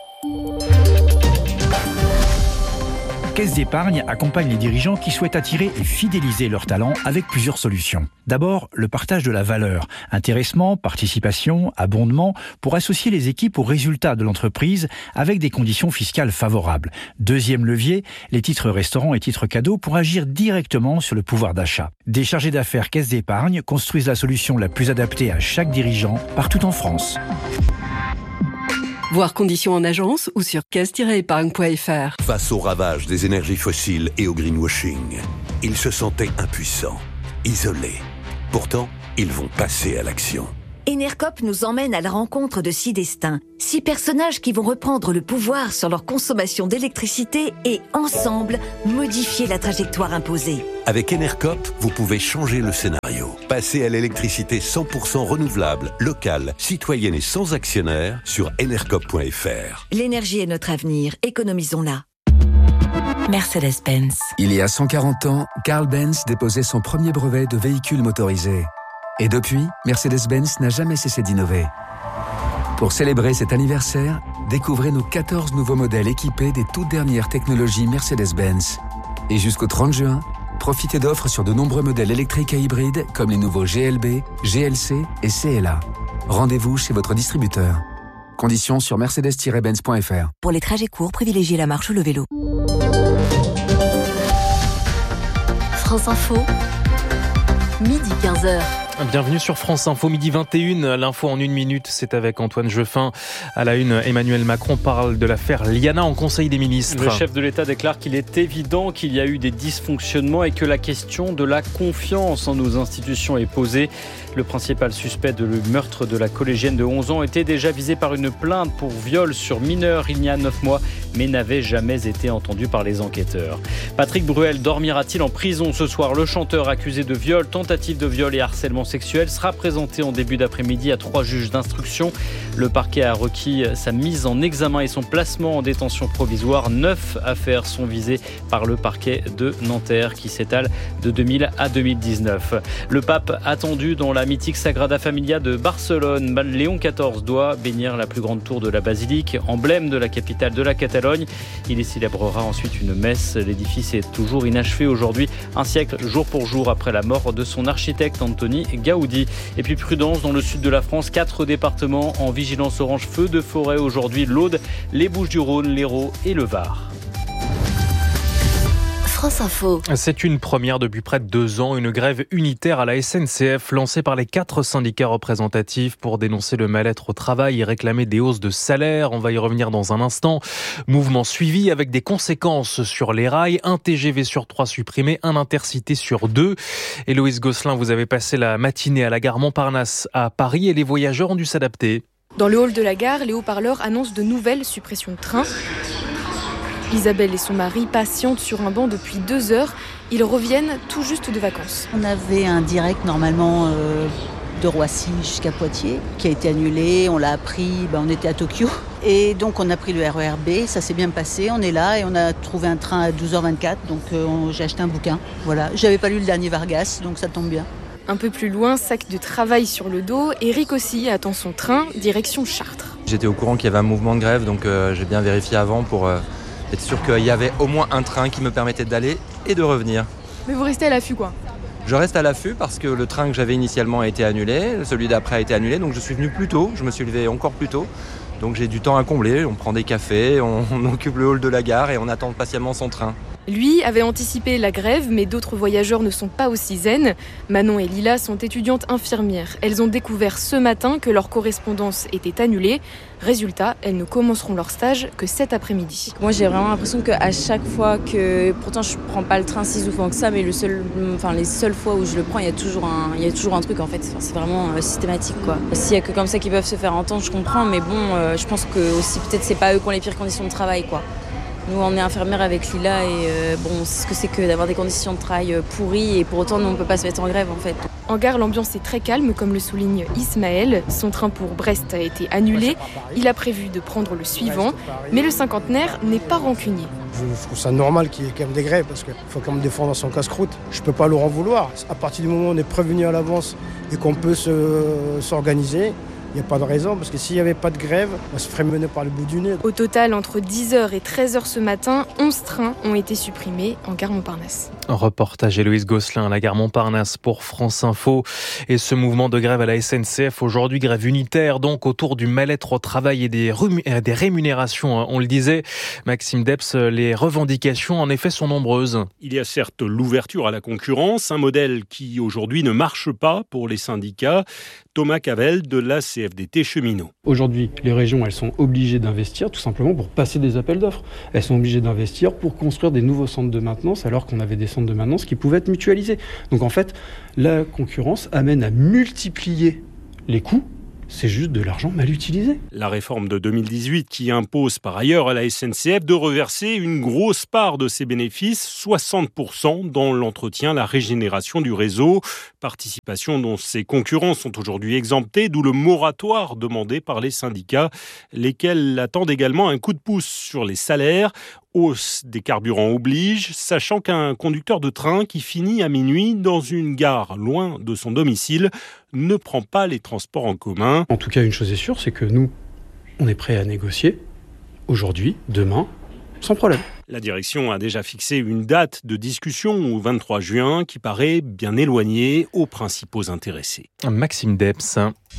Caisse d'épargne accompagne les dirigeants qui souhaitent attirer et fidéliser leurs talents avec plusieurs solutions. D'abord, le partage de la valeur, intéressement, participation, abondement, pour associer les équipes aux résultats de l'entreprise avec des conditions fiscales favorables. Deuxième levier, les titres restaurants et titres cadeaux pour agir directement sur le pouvoir d'achat. Des chargés d'affaires Caisse d'épargne construisent la solution la plus adaptée à chaque dirigeant partout en France. Voir conditions en agence ou sur caisse-épargne.fr. Face au ravage des énergies fossiles et au greenwashing, ils se sentaient impuissants, isolés. Pourtant, ils vont passer à l'action. Enercop nous emmène à la rencontre de 6 destins. 6 personnages qui vont reprendre le pouvoir sur leur consommation d'électricité et, ensemble, modifier la trajectoire imposée. Avec Enercop, vous pouvez changer le scénario. Passer à l'électricité 100% renouvelable, locale, citoyenne et sans actionnaire sur enercop.fr. L'énergie est notre avenir, économisons-la. Mercedes-Benz. Il y a 140 ans, Carl Benz déposait son premier brevet de véhicule motorisé. Et depuis, Mercedes-Benz n'a jamais cessé d'innover. Pour célébrer cet anniversaire, découvrez nos 14 nouveaux modèles équipés des toutes dernières technologies Mercedes-Benz. Et jusqu'au 30 juin, profitez d'offres sur de nombreux modèles électriques et hybrides comme les nouveaux GLB, GLC et CLA. Rendez-vous chez votre distributeur. Conditions sur mercedes-benz.fr. Pour les trajets courts, privilégiez la marche ou le vélo. France Info, midi 15h. Bienvenue sur France Info, midi 21. L'info en 1 minute, c'est avec Antoine Jeffin. À la une, Emmanuel Macron parle de l'affaire Liana en Conseil des ministres. Le chef de l'État déclare qu'il est évident qu'il y a eu des dysfonctionnements et que la question de la confiance en nos institutions est posée. Le principal suspect de le meurtre de la collégienne de 11 ans était déjà visé par une plainte pour viol sur mineur il y a 9 mois, mais n'avait jamais été entendu par les enquêteurs. Patrick Bruel dormira-t-il en prison ce soir? Le chanteur accusé de viol, tentative de viol et harcèlement sexuel sera présenté en début d'après-midi à 3 juges d'instruction. Le parquet a requis sa mise en examen et son placement en détention provisoire. 9 affaires sont visées par le parquet de Nanterre qui s'étale de 2000 à 2019. Le pape attendu dans la mythique Sagrada Familia de Barcelone. Léon XIV doit bénir la plus grande tour de la basilique, emblème de la capitale de la Catalogne. Il y célébrera ensuite une messe. L'édifice est toujours inachevé aujourd'hui, un siècle jour pour jour après la mort de son architecte Antoni Gaudi. Et puis prudence dans le sud de la France, 4 départements en vigilance orange feu de forêt aujourd'hui, l'Aude, les Bouches-du-Rhône, l'Hérault et le Var. France Info. C'est une première depuis près de 2 ans, une grève unitaire à la SNCF lancée par les 4 syndicats représentatifs pour dénoncer le mal-être au travail et réclamer des hausses de salaire. On va y revenir dans un instant. Mouvement suivi avec des conséquences sur les rails, 1 TGV sur 3 supprimé, 1 Intercité sur 2. Héloïse Gosselin, vous avez passé la matinée à la gare Montparnasse à Paris et les voyageurs ont dû s'adapter. Dans le hall de la gare, les haut-parleurs annoncent de nouvelles suppressions de trains. Isabelle et son mari patientent sur un banc depuis 2 heures. Ils reviennent tout juste de vacances. On avait un direct normalement de Roissy jusqu'à Poitiers qui a été annulé. On l'a appris, on était à Tokyo. Et donc on a pris le RER-B, ça s'est bien passé. On est là et on a trouvé un train à 12h24. Donc j'ai acheté un bouquin. Voilà. J'avais pas lu le dernier Vargas, donc ça tombe bien. Un peu plus loin, sac de travail sur le dos, Eric aussi attend son train, direction Chartres. J'étais au courant qu'il y avait un mouvement de grève, donc j'ai bien vérifié avant pour être sûr qu'il y avait au moins un train qui me permettait d'aller et de revenir. Mais vous restez à l'affût quoi? Je reste à l'affût parce que le train que j'avais initialement a été annulé, celui d'après a été annulé, donc je suis venu plus tôt, je me suis levé encore plus tôt. Donc j'ai du temps à combler, on prend des cafés, on occupe le hall de la gare et on attend patiemment son train. Lui avait anticipé la grève, mais d'autres voyageurs ne sont pas aussi zen. Manon et Lila sont étudiantes infirmières. Elles ont découvert ce matin que leur correspondance était annulée. Résultat, elles ne commenceront leur stage que cet après-midi. Moi, j'ai vraiment l'impression qu'à chaque fois que... Pourtant, je prends pas le train si souvent que ça, mais les seules fois où je le prends, il y a toujours un truc, en fait. C'est vraiment systématique, quoi. S'il y a que comme ça qu'ils peuvent se faire entendre, je comprends, mais bon, je pense que aussi, peut-être, c'est pas eux qui ont les pires conditions de travail, quoi. Nous, on est infirmières avec Lila et on sait ce que c'est que d'avoir des conditions de travail pourries et pour autant, nous, on ne peut pas se mettre en grève en fait. En gare, l'ambiance est très calme, comme le souligne Ismaël. Son train pour Brest a été annulé. Il a prévu de prendre le suivant, mais le cinquantenaire n'est pas rancunier. Je trouve ça normal qu'il y ait quand même des grèves parce qu'il faut quand même défendre son casse-croûte. Je ne peux pas leur en vouloir. À partir du moment où on est prévenu à l'avance et qu'on peut s'organiser, il n'y a pas de raison, parce que s'il n'y avait pas de grève, on se ferait mener par le bout du nez. Au total, entre 10h et 13h ce matin, 11 trains ont été supprimés en gare Montparnasse. Un reportage Héloïse Gosselin à la gare Montparnasse pour France Info. Et ce mouvement de grève à la SNCF, aujourd'hui grève unitaire, donc autour du mal-être au travail et des rémunérations, on le disait. Maxime Debs, les revendications en effet sont nombreuses. Il y a certes l'ouverture à la concurrence, un modèle qui aujourd'hui ne marche pas pour les syndicats. Thomas Cavell de la CFDT Cheminots. Aujourd'hui, les régions, elles sont obligées d'investir tout simplement pour passer des appels d'offres. Elles sont obligées d'investir pour construire des nouveaux centres de maintenance alors qu'on avait des centres de maintenance qui pouvaient être mutualisés. Donc en fait, la concurrence amène à multiplier les coûts. C'est juste de l'argent mal utilisé. La réforme de 2018 qui impose par ailleurs à la SNCF de reverser une grosse part de ses bénéfices, 60% dans l'entretien, la régénération du réseau. Participation dont ses concurrents sont aujourd'hui exemptés, d'où le moratoire demandé par les syndicats, lesquels attendent également un coup de pouce sur les salaires. Hausse des carburants oblige, sachant qu'un conducteur de train qui finit à minuit dans une gare loin de son domicile ne prend pas les transports en commun. En tout cas, une chose est sûre, c'est que nous, on est prêts à négocier aujourd'hui, demain, sans problème. La direction a déjà fixé une date de discussion au 23 juin qui paraît bien éloignée aux principaux intéressés. Maxime Debs.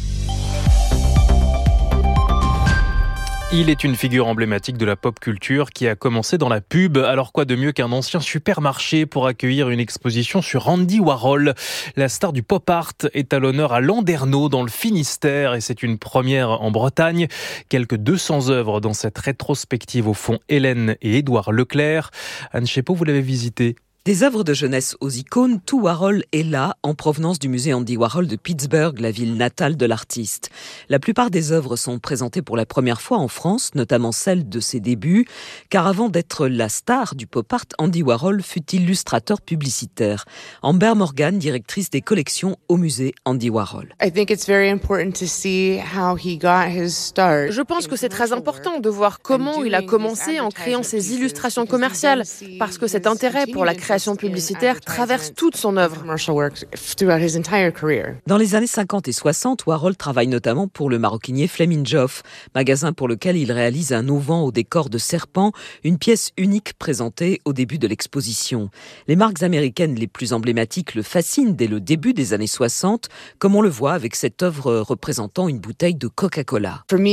Il est une figure emblématique de la pop culture qui a commencé dans la pub. Alors quoi de mieux qu'un ancien supermarché pour accueillir une exposition sur Andy Warhol. La star du pop art est à l'honneur à Landerneau dans le Finistère et c'est une première en Bretagne. Quelques 200 œuvres dans cette rétrospective au fond Hélène et Édouard Leclerc. Anne Chépeau, vous l'avez visité. Des œuvres de jeunesse aux icônes, tout Warhol est là, en provenance du musée Andy Warhol de Pittsburgh, la ville natale de l'artiste. La plupart des œuvres sont présentées pour la première fois en France, notamment celles de ses débuts, car avant d'être la star du pop art, Andy Warhol fut illustrateur publicitaire. Amber Morgan, directrice des collections au musée Andy Warhol. Je pense que c'est très important de voir comment il a commencé en créant ses illustrations commerciales, parce que cet intérêt pour la création publicitaire traverse toute son œuvre. Dans les années 50 et 60, Warhol travaille notamment pour le maroquinier Fleming Joff, magasin pour lequel il réalise un auvent au décor de serpent, une pièce unique présentée au début de l'exposition. Les marques américaines les plus emblématiques le fascinent dès le début des années 60, comme on le voit avec cette œuvre représentant une bouteille de Coca-Cola. Pour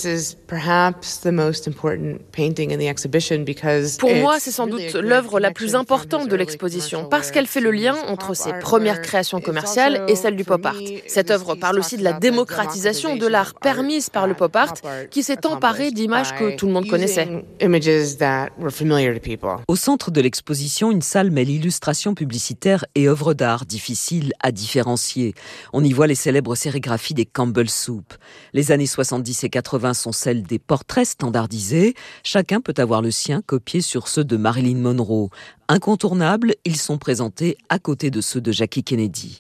moi, c'est sans doute l'œuvre la plus importante de l'exposition, parce qu'elle fait le lien entre ses premières créations commerciales et celles du pop art. Cette œuvre parle aussi de la démocratisation de l'art permise par le pop art, qui s'est emparé d'images que tout le monde connaissait. Au centre de l'exposition, une salle mêle illustration publicitaire et œuvres d'art difficiles à différencier. On y voit les célèbres sérigraphies des Campbell Soup. Les années 70 et 80 sont celles des portraits standardisés. Chacun peut avoir le sien copié sur ceux de Marilyn Monroe. Incontournables, ils sont présentés à côté de ceux de Jackie Kennedy.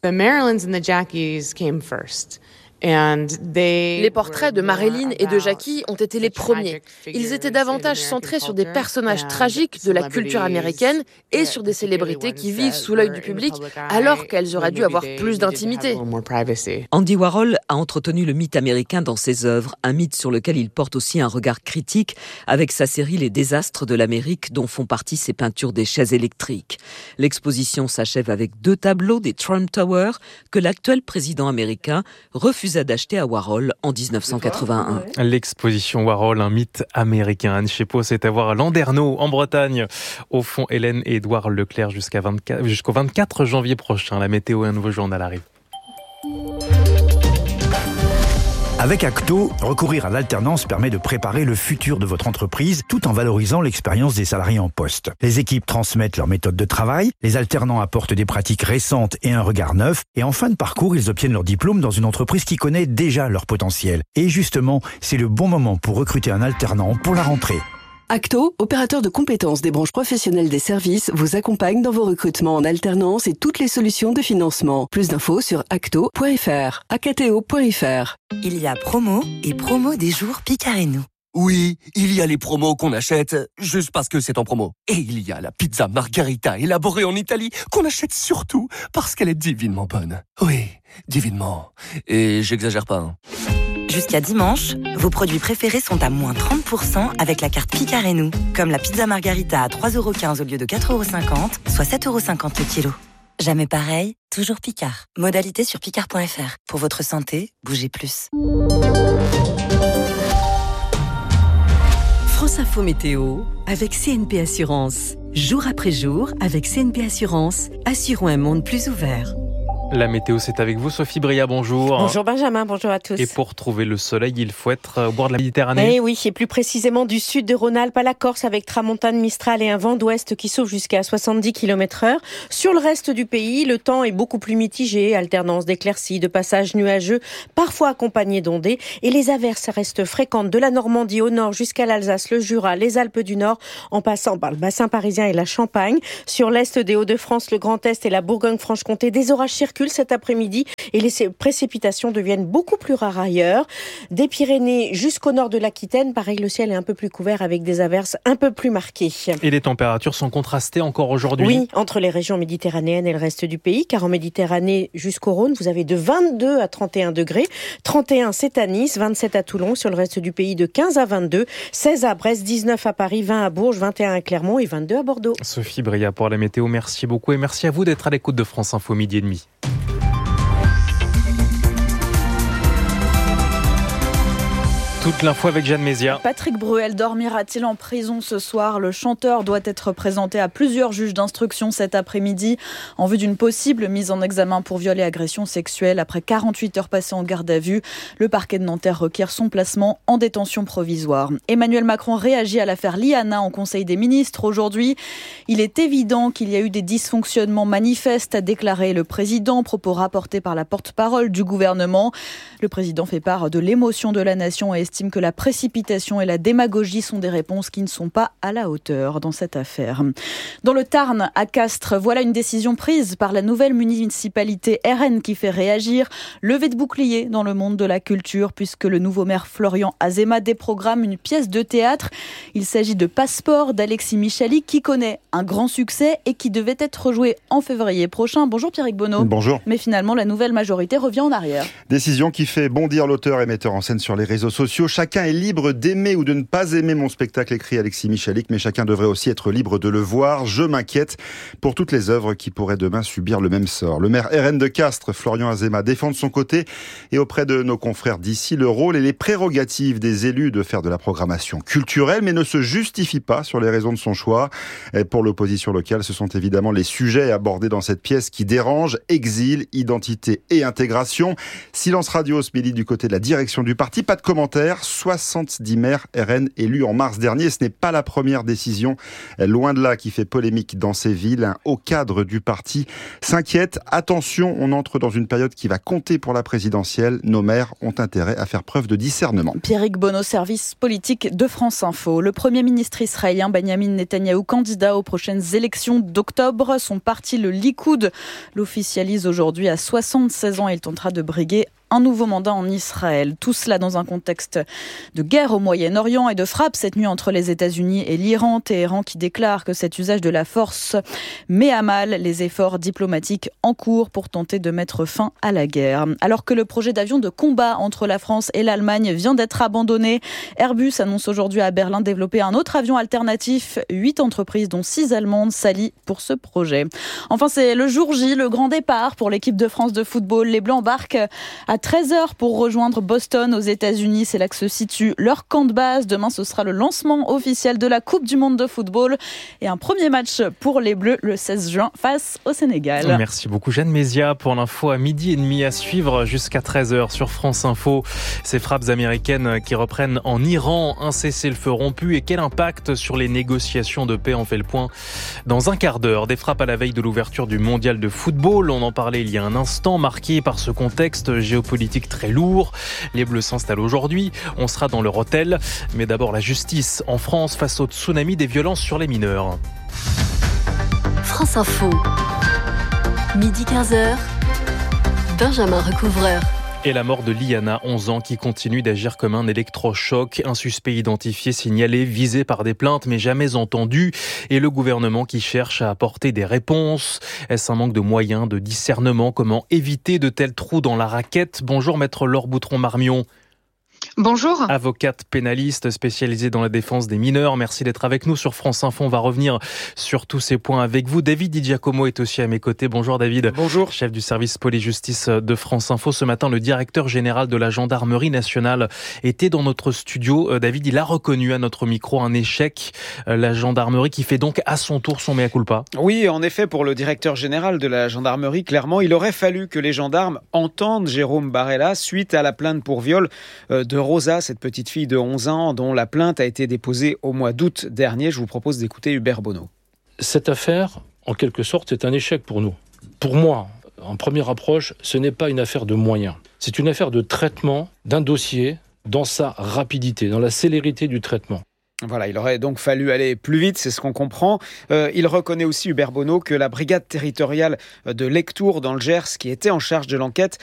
Les portraits de Marilyn et de Jackie ont été les premiers. Ils étaient davantage centrés sur des personnages tragiques de la culture américaine et sur des célébrités qui vivent sous l'œil du public alors qu'elles auraient dû avoir plus d'intimité. Andy Warhol a entretenu le mythe américain dans ses œuvres, un mythe sur lequel il porte aussi un regard critique avec sa série Les désastres de l'Amérique dont font partie ses peintures des chaises électriques. L'exposition s'achève avec 2 tableaux des Trump Tower que l'actuel président américain refusa d'acheter à Warhol en 1981. L'exposition Warhol, un mythe américain. Anne Chépeau, c'est à voir à Landerneau, en Bretagne. Au fond, Hélène et Édouard Leclerc jusqu'au 24 janvier prochain. La météo et un nouveau journal arrivent. Avec Acto, recourir à l'alternance permet de préparer le futur de votre entreprise tout en valorisant l'expérience des salariés en poste. Les équipes transmettent leur méthode de travail, les alternants apportent des pratiques récentes et un regard neuf, et en fin de parcours, ils obtiennent leur diplôme dans une entreprise qui connaît déjà leur potentiel. Et justement, c'est le bon moment pour recruter un alternant pour la rentrée. Acto, opérateur de compétences des branches professionnelles des services, vous accompagne dans vos recrutements en alternance et toutes les solutions de financement. Plus d'infos sur acto.fr, acto.fr. Il y a promo et promo des jours Picard et nous. Oui, il y a les promos qu'on achète juste parce que c'est en promo. Et il y a la pizza margarita élaborée en Italie qu'on achète surtout parce qu'elle est divinement bonne. Oui, divinement. Et j'exagère pas, hein. Jusqu'à dimanche, vos produits préférés sont à moins 30% avec la carte Picard et nous. Comme la pizza margarita à 3,15€ au lieu de 4,50€, soit 7,50€ le kilo. Jamais pareil, toujours Picard. Modalité sur picard.fr. Pour votre santé, bougez plus. France Info Météo avec CNP Assurance. Jour après jour, avec CNP Assurance, assurons un monde plus ouvert. La météo, c'est avec vous, Sophie Bria, bonjour. Bonjour Benjamin, bonjour à tous. Et pour trouver le soleil, il faut être au bord de la Méditerranée. Eh oui, et plus précisément du sud de Rhône-Alpes à la Corse avec tramontane, mistral et un vent d'ouest qui souffle jusqu'à 70 km/h. Sur le reste du pays, le temps est beaucoup plus mitigé, alternance d'éclaircies, de passages nuageux, parfois accompagnés d'ondées. Et les averses restent fréquentes de la Normandie au nord jusqu'à l'Alsace, le Jura, les Alpes du Nord, en passant par le bassin parisien et la Champagne. Sur l'est des Hauts-de-France, le Grand Est et la Bourgogne-Franche-Comté, des orages circulent cet après-midi et les précipitations deviennent beaucoup plus rares ailleurs. Des Pyrénées jusqu'au nord de l'Aquitaine, pareil, le ciel est un peu plus couvert avec des averses un peu plus marquées. Et les températures sont contrastées encore aujourd'hui. Oui, entre les régions méditerranéennes et le reste du pays, car en Méditerranée jusqu'au Rhône, vous avez de 22 à 31 degrés. 31, c'est à Nice, 27 à Toulon, sur le reste du pays de 15 à 22, 16 à Brest, 19 à Paris, 20 à Bourges, 21 à Clermont et 22 à Bordeaux. Sophie Bria pour la météo, merci beaucoup et merci à vous d'être à l'écoute de France Info midi et demi. Toute l'info avec Jeanne Mézia. Patrick Bruel dormira-t-il en prison ce soir ? Le chanteur doit être présenté à plusieurs juges d'instruction cet après-midi en vue d'une possible mise en examen pour viol et agression sexuelle. Après 48 heures passées en garde à vue, le parquet de Nanterre requiert son placement en détention provisoire. Emmanuel Macron réagit à l'affaire Liana en Conseil des ministres aujourd'hui. Il est évident qu'il y a eu des dysfonctionnements manifestes, a déclaré le président, propos rapportés par la porte-parole du gouvernement. Le président fait part de l'émotion de la nation et estime que la précipitation et la démagogie sont des réponses qui ne sont pas à la hauteur dans cette affaire. Dans le Tarn, à Castres, voilà une décision prise par la nouvelle municipalité RN qui fait réagir. Levée de bouclier dans le monde de la culture puisque le nouveau maire Florian Azéma déprogramme une pièce de théâtre. Il s'agit de Passeport d'Alexis Michalik qui connaît un grand succès et qui devait être joué en février prochain. Bonjour Pierrick Bonneau. Bonjour. Mais finalement, la nouvelle majorité revient en arrière. Décision qui fait bondir l'auteur et metteur en scène sur les réseaux sociaux. Chacun est libre d'aimer ou de ne pas aimer mon spectacle, écrit Alexis Michalik, mais chacun devrait aussi être libre de le voir. Je m'inquiète pour toutes les œuvres qui pourraient demain subir le même sort. Le maire RN de Castres, Florian Azéma, défend de son côté et auprès de nos confrères d'ici le rôle et les prérogatives des élus de faire de la programmation culturelle, mais ne se justifie pas sur les raisons de son choix. Et pour l'opposition locale, ce sont évidemment les sujets abordés dans cette pièce qui dérangent: exil, identité et intégration. Silence radio ce midi du côté de la direction du parti. Pas de commentaires. 70 maires RN élus en mars dernier. Ce n'est pas la première décision, loin de là, qui fait polémique dans ces villes. Un haut cadre du parti s'inquiète. Attention, on entre dans une période qui va compter pour la présidentielle. Nos maires ont intérêt à faire preuve de discernement. Pierrick Bonneau, service politique de France Info. Le Premier ministre israélien Benjamin Netanyahou, candidat aux prochaines élections d'octobre. Son parti, le Likoud, l'officialise aujourd'hui à 76 ans. Il tentera de briguer un nouveau mandat en Israël. Tout cela dans un contexte de guerre au Moyen-Orient et de frappe cette nuit entre les États-Unis et l'Iran. Téhéran qui déclare que cet usage de la force met à mal les efforts diplomatiques en cours pour tenter de mettre fin à la guerre. Alors que le projet d'avion de combat entre la France et l'Allemagne vient d'être abandonné, Airbus annonce aujourd'hui à Berlin développer un autre avion alternatif. 8 entreprises, dont 6 allemandes, s'allient pour ce projet. Enfin, c'est le jour J, le grand départ pour l'équipe de France de football. Les Blancs embarquent à 13h pour rejoindre Boston aux États-Unis. C'est là que se situe leur camp de base. Demain, ce sera le lancement officiel de la Coupe du Monde de football et un premier match pour les Bleus le 16 juin face au Sénégal. Merci beaucoup Jeanne Mézia pour l'info à midi et demi à suivre jusqu'à 13h sur France Info. Ces frappes américaines qui reprennent en Iran, un cessez-le-feu rompu et quel impact sur les négociations de paix? On fait le point dans un quart d'heure. Des frappes à la veille de l'ouverture du mondial de football. On en parlait il y a un instant, marqué par ce contexte géopolitique politique très lourd. Les Bleus s'installent aujourd'hui. On sera dans leur hôtel. Mais d'abord la justice en France face au tsunami des violences sur les mineurs. France Info. Midi 15h. Benjamin Recouvreur. Et la mort de Liana, 11 ans, qui continue d'agir comme un électrochoc. Un suspect identifié, signalé, visé par des plaintes, mais jamais entendu. Et le gouvernement qui cherche à apporter des réponses. Est-ce un manque de moyens, de discernement? Comment éviter de tels trous dans la raquette? Bonjour, maître Laure Boutron-Marmion. Bonjour. Avocate pénaliste spécialisée dans la défense des mineurs. Merci d'être avec nous sur France Info. On va revenir sur tous ces points avec vous. David Di Giacomo est aussi à mes côtés. Bonjour David. Bonjour. Chef du service police-justice de France Info. Ce matin, le directeur général de la gendarmerie nationale était dans notre studio. David, il a reconnu à notre micro un échec. La gendarmerie qui fait donc à son tour son mea culpa. Oui, en effet, pour le directeur général de la gendarmerie, clairement, il aurait fallu que les gendarmes entendent Jérôme Barella suite à la plainte pour viol de Rosa, cette petite fille de 11 ans dont la plainte a été déposée au mois d'août dernier. Je vous propose d'écouter Hubert Bonneau. Cette affaire, en quelque sorte, c'est un échec pour nous. Pour moi, en première approche, ce n'est pas une affaire de moyens. C'est une affaire de traitement d'un dossier dans sa rapidité, dans la célérité du traitement. Voilà, il aurait donc fallu aller plus vite, c'est ce qu'on comprend. Il reconnaît aussi, Hubert Bonneau, que la brigade territoriale de Lectoure dans le Gers, qui était en charge de l'enquête,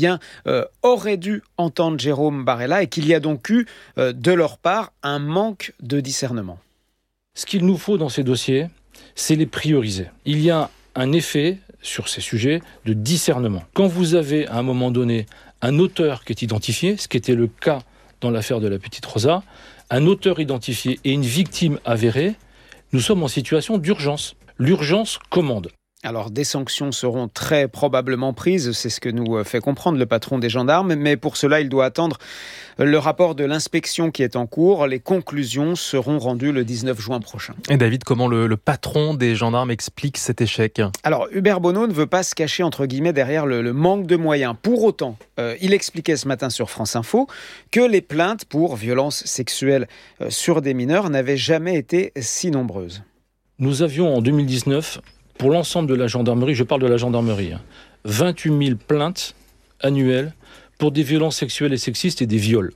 aurait dû entendre Jérôme Barella et qu'il y a donc eu, de leur part, un manque de discernement. Ce qu'il nous faut dans ces dossiers, c'est les prioriser. Il y a un effet sur ces sujets de discernement. Quand vous avez, à un moment donné, un auteur qui est identifié, ce qui était le cas dans l'affaire de la petite Rosa, un auteur identifié et une victime avérée, nous sommes en situation d'urgence. L'urgence commande. Alors, des sanctions seront très probablement prises, c'est ce que nous fait comprendre le patron des gendarmes, mais pour cela, il doit attendre le rapport de l'inspection qui est en cours. Les conclusions seront rendues le 19 juin prochain. Et David, comment le patron des gendarmes explique cet échec? Alors, Hubert Bonneau ne veut pas se cacher, entre guillemets, derrière le manque de moyens. Pour autant, il expliquait ce matin sur France Info que les plaintes pour violences sexuelles sur des mineurs n'avaient jamais été si nombreuses. Nous avions en 2019... pour l'ensemble de la gendarmerie, je parle de la gendarmerie, 28 000 plaintes annuelles pour des violences sexuelles et sexistes et des viols.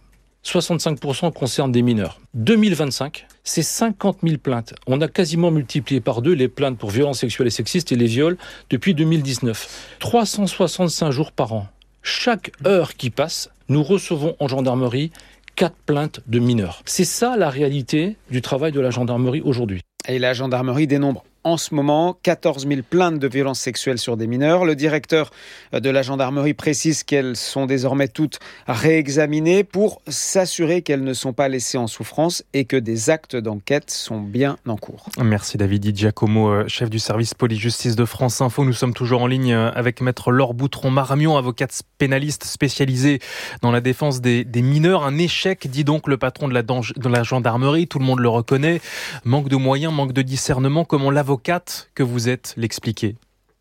65% concernent des mineurs. 2025, c'est 50 000 plaintes. On a quasiment multiplié par 2 les plaintes pour violences sexuelles et sexistes et les viols depuis 2019. 365 jours par an. Chaque heure qui passe, nous recevons en gendarmerie 4 plaintes de mineurs. C'est ça la réalité du travail de la gendarmerie aujourd'hui. Et la gendarmerie dénombre en ce moment 14 000 plaintes de violences sexuelles sur des mineurs. Le directeur de la gendarmerie précise qu'elles sont désormais toutes réexaminées pour s'assurer qu'elles ne sont pas laissées en souffrance et que des actes d'enquête sont bien en cours. Merci David Di Giacomo, chef du service police-justice de France Info. Nous sommes toujours en ligne avec maître Laure Boutron-Marmion, avocate pénaliste spécialisée dans la défense des mineurs. Un échec, dit donc le patron de la gendarmerie, tout le monde le reconnaît. Manque de moyens, manque de discernement, comment l'avocate que vous êtes l'expliquer?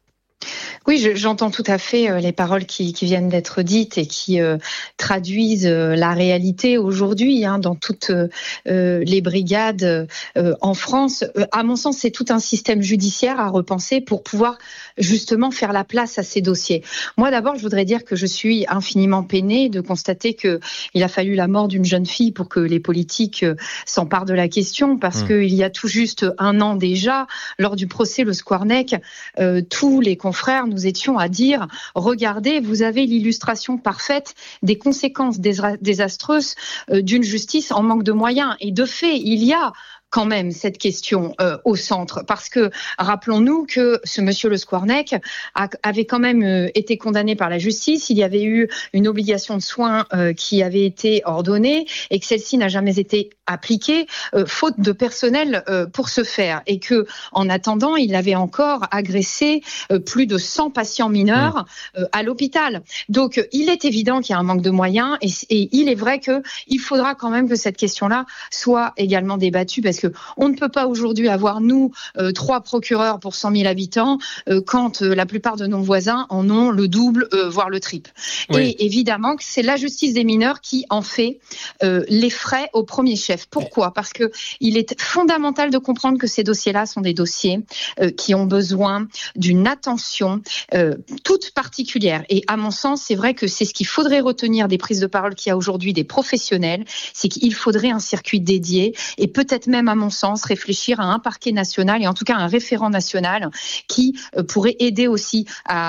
Oui, j'entends tout à fait les paroles qui viennent d'être dites et qui traduisent la réalité aujourd'hui dans toutes les brigades en France. À mon sens, c'est tout un système judiciaire à repenser pour pouvoir justement faire la place à ces dossiers. Moi, d'abord, je voudrais dire que je suis infiniment peinée de constater qu'il a fallu la mort d'une jeune fille pour que les politiques s'emparent de la question, parce qu'il y a tout juste un an déjà, lors du procès Le Squarnec, tous les confrères nous étions à dire « Regardez, vous avez l'illustration parfaite des conséquences désastreuses d'une justice en manque de moyens. » Et de fait, il y a quand même cette question au centre, parce que rappelons-nous que ce monsieur Le Squarnec avait quand même été condamné par la justice. Il y avait eu une obligation de soins qui avait été ordonnée et que celle-ci n'a jamais été appliquée faute de personnel pour ce faire, et que en attendant il avait encore agressé plus de 100 patients mineurs à l'hôpital. Donc il est évident qu'il y a un manque de moyens, et il est vrai qu'il faudra quand même que cette question-là soit également débattue, parce parce que on ne peut pas aujourd'hui avoir, nous, 3 procureurs pour 100 000 habitants, quand la plupart de nos voisins en ont le double, voire le triple. Oui. Et évidemment, c'est la justice des mineurs qui en fait les frais au premier chef. Pourquoi ? Parce que il est fondamental de comprendre que ces dossiers-là sont des dossiers qui ont besoin d'une attention toute particulière. Et à mon sens, c'est vrai que c'est ce qu'il faudrait retenir des prises de parole qu'il y a aujourd'hui des professionnels, c'est qu'il faudrait un circuit dédié et peut-être même, à mon sens, réfléchir à un parquet national et en tout cas un référent national qui pourrait aider aussi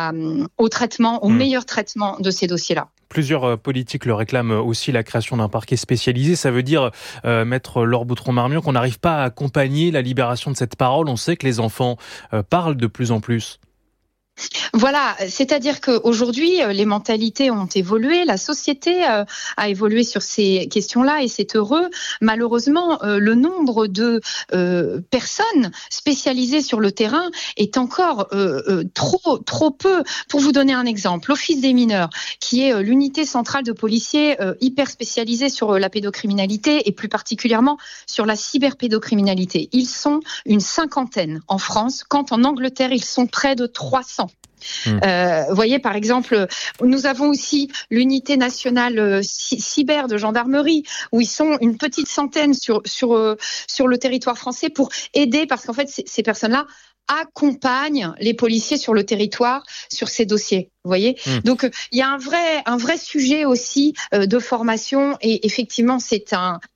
au traitement, au meilleur traitement de ces dossiers-là. Plusieurs politiques le réclament aussi, la création d'un parquet spécialisé. Ça veut dire, Maître Laure Boutron-Marmion, qu'on n'arrive pas à accompagner la libération de cette parole. On sait que les enfants parlent de plus en plus. Voilà, c'est-à-dire qu'aujourd'hui, les mentalités ont évolué, la société a évolué sur ces questions-là et c'est heureux. Malheureusement, le nombre de personnes spécialisées sur le terrain est encore trop peu. Pour vous donner un exemple, l'Office des mineurs, qui est l'unité centrale de policiers hyper spécialisée sur la pédocriminalité et plus particulièrement sur la cyberpédocriminalité. Ils sont une 50aine en France, quand en Angleterre, ils sont près de 300. Vous voyez, par exemple, nous avons aussi l'unité nationale cyber de gendarmerie, où ils sont une petite centaine sur le territoire français pour aider, parce qu'en fait, ces personnes-là accompagnent les policiers sur le territoire sur ces dossiers. Vous voyez, donc il y a un vrai sujet aussi de formation et effectivement, c'est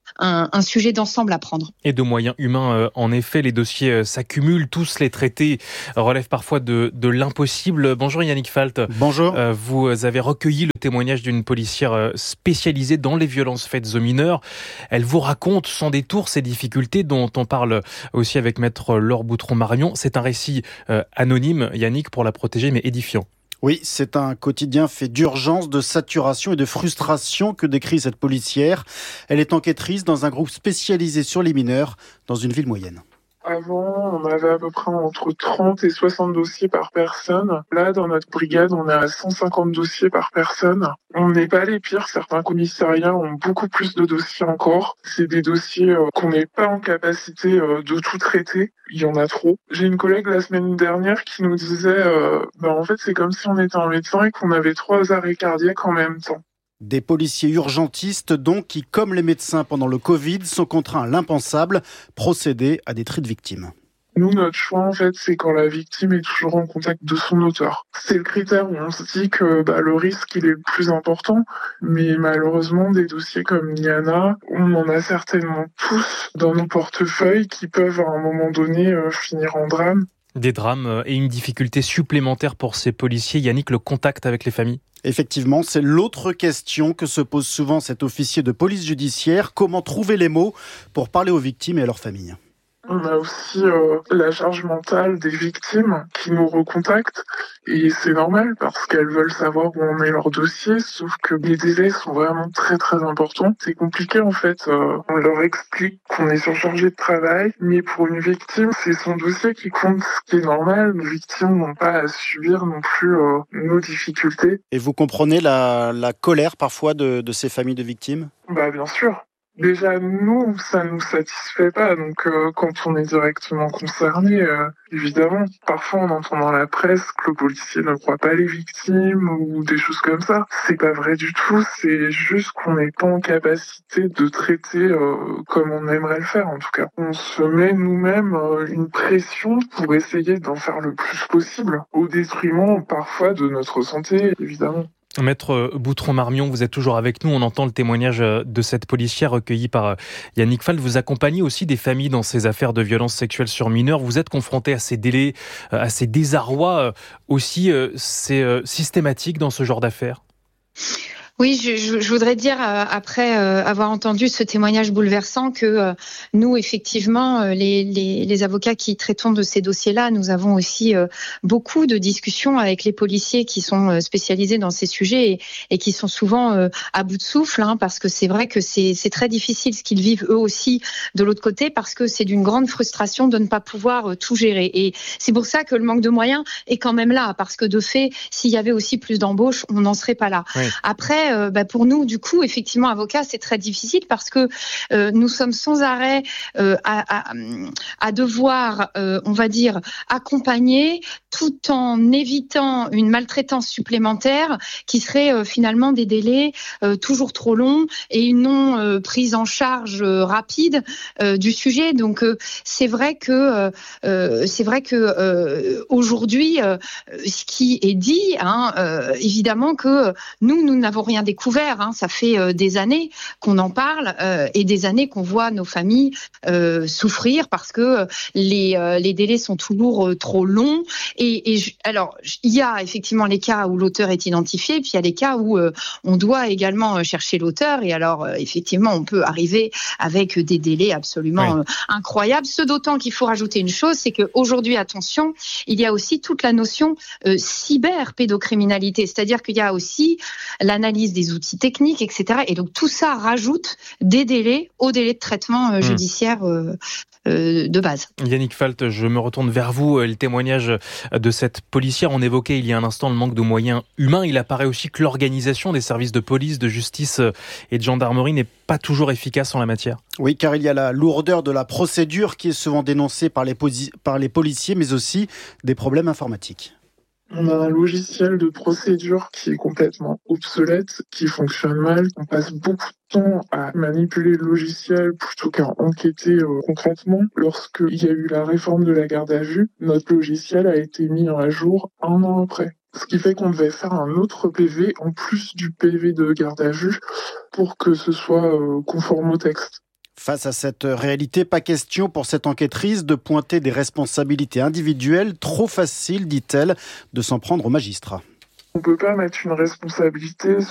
un sujet d'ensemble à prendre. Et de moyens humains, en effet, les dossiers s'accumulent, tous les traités relèvent parfois de l'impossible. Bonjour Yannick Falt. Bonjour. Vous avez recueilli le témoignage d'une policière spécialisée dans les violences faites aux mineurs. Elle vous raconte sans détour ces difficultés dont on parle aussi avec Maître Laure Boutron-Marmion. C'est un récit anonyme, Yannick, pour la protéger, mais édifiant. Oui, c'est un quotidien fait d'urgence, de saturation et de frustration que décrit cette policière. Elle est enquêtrice dans un groupe spécialisé sur les mineurs dans une ville moyenne. Avant, on avait à peu près entre 30 et 60 dossiers par personne. Là, dans notre brigade, on est à 150 dossiers par personne. On n'est pas les pires. Certains commissariats ont beaucoup plus de dossiers encore. C'est des dossiers qu'on n'est pas en capacité de tout traiter. Il y en a trop. J'ai une collègue la semaine dernière qui nous disait en fait, c'est comme si on était un médecin et qu'on avait 3 arrêts cardiaques en même temps. Des policiers urgentistes donc qui, comme les médecins pendant le Covid, sont contraints à l'impensable, procéder à des tris de victimes. Nous, notre choix, en fait, c'est quand la victime est toujours en contact de son auteur. C'est le critère où on se dit que le risque, il est le plus important. Mais malheureusement, des dossiers comme Niana, on en a certainement tous dans nos portefeuilles qui peuvent, à un moment donné, finir en drame. Des drames et une difficulté supplémentaire pour ces policiers. Yannick, le contact avec les familles ? Effectivement, c'est l'autre question que se pose souvent cet officier de police judiciaire. Comment trouver les mots pour parler aux victimes et à leurs familles ? On a aussi la charge mentale des victimes qui nous recontactent et c'est normal parce qu'elles veulent savoir où en est leur dossier, sauf que les délais sont vraiment très très importants. C'est compliqué en fait, on leur explique qu'on est surchargé de travail, mais pour une victime, c'est son dossier qui compte, ce qui est normal. Les victimes n'ont pas à subir non plus nos difficultés. Et vous comprenez la colère parfois de ces familles de victimes ? Bien sûr. Déjà, nous, ça nous satisfait pas. Donc, quand on est directement concerné, évidemment, parfois on entend dans la presse que le policier ne croit pas les victimes ou des choses comme ça. C'est pas vrai du tout. C'est juste qu'on n'est pas en capacité de traiter comme on aimerait le faire, en tout cas. On se met nous-mêmes une pression pour essayer d'en faire le plus possible, au détriment parfois de notre santé, évidemment. Maître Boutron-Marmion, vous êtes toujours avec nous. On entend le témoignage de cette policière recueilli par Yannick Falt. Vous accompagnez aussi des familles dans ces affaires de violences sexuelles sur mineurs. Vous êtes confronté à ces délais, à ces désarrois aussi. C'est systématique dans ce genre d'affaires ? Oui, je voudrais dire, après avoir entendu ce témoignage bouleversant, que nous, effectivement, les avocats qui traitons de ces dossiers-là, nous avons aussi beaucoup de discussions avec les policiers qui sont spécialisés dans ces sujets et qui sont souvent à bout de souffle, parce que c'est vrai que c'est très difficile ce qu'ils vivent eux aussi de l'autre côté, parce que c'est d'une grande frustration de ne pas pouvoir tout gérer. Et c'est pour ça que le manque de moyens est quand même là, parce que de fait, s'il y avait aussi plus d'embauches, on n'en serait pas là. Oui. Après, pour nous, du coup, effectivement, avocats, c'est très difficile parce que nous sommes sans arrêt à devoir, on va dire, accompagner tout en évitant une maltraitance supplémentaire qui serait finalement des délais toujours trop longs et une non prise en charge rapide du sujet. Donc c'est vrai que aujourd'hui, ce qui est dit, évidemment que nous n'avons rien découvert. Ça fait des années qu'on en parle et des années qu'on voit nos familles souffrir parce que les délais sont toujours trop longs. Alors, il y a effectivement les cas où l'auteur est identifié, puis il y a les cas où on doit également chercher l'auteur. Et alors, effectivement, on peut arriver avec des délais absolument incroyables. Ce d'autant qu'il faut rajouter une chose, c'est qu'aujourd'hui, attention, il y a aussi toute la notion cyberpédocriminalité, c'est-à-dire qu'il y a aussi l'analyse des outils techniques, etc. Et donc, tout ça rajoute des délais aux délais de traitement judiciaire de base. Yannick Falt, je me retourne vers vous. Le témoignage de cette policière, on évoquait il y a un instant le manque de moyens humains. Il apparaît aussi que l'organisation des services de police, de justice et de gendarmerie n'est pas toujours efficace en la matière. Oui, car il y a la lourdeur de la procédure qui est souvent dénoncée par les policiers, mais aussi des problèmes informatiques. On a un logiciel de procédure qui est complètement obsolète, qui fonctionne mal. On passe beaucoup de temps à manipuler le logiciel plutôt qu'à enquêter concrètement. Lorsqu'il y a eu la réforme de la garde à vue, notre logiciel a été mis à jour 1 an après. Ce qui fait qu'on devait faire un autre PV en plus du PV de garde à vue pour que ce soit conforme au texte. Face à cette réalité, pas question pour cette enquêtrice de pointer des responsabilités individuelles. Trop facile, dit-elle, de s'en prendre aux magistrats. On ne peut pas mettre une responsabilité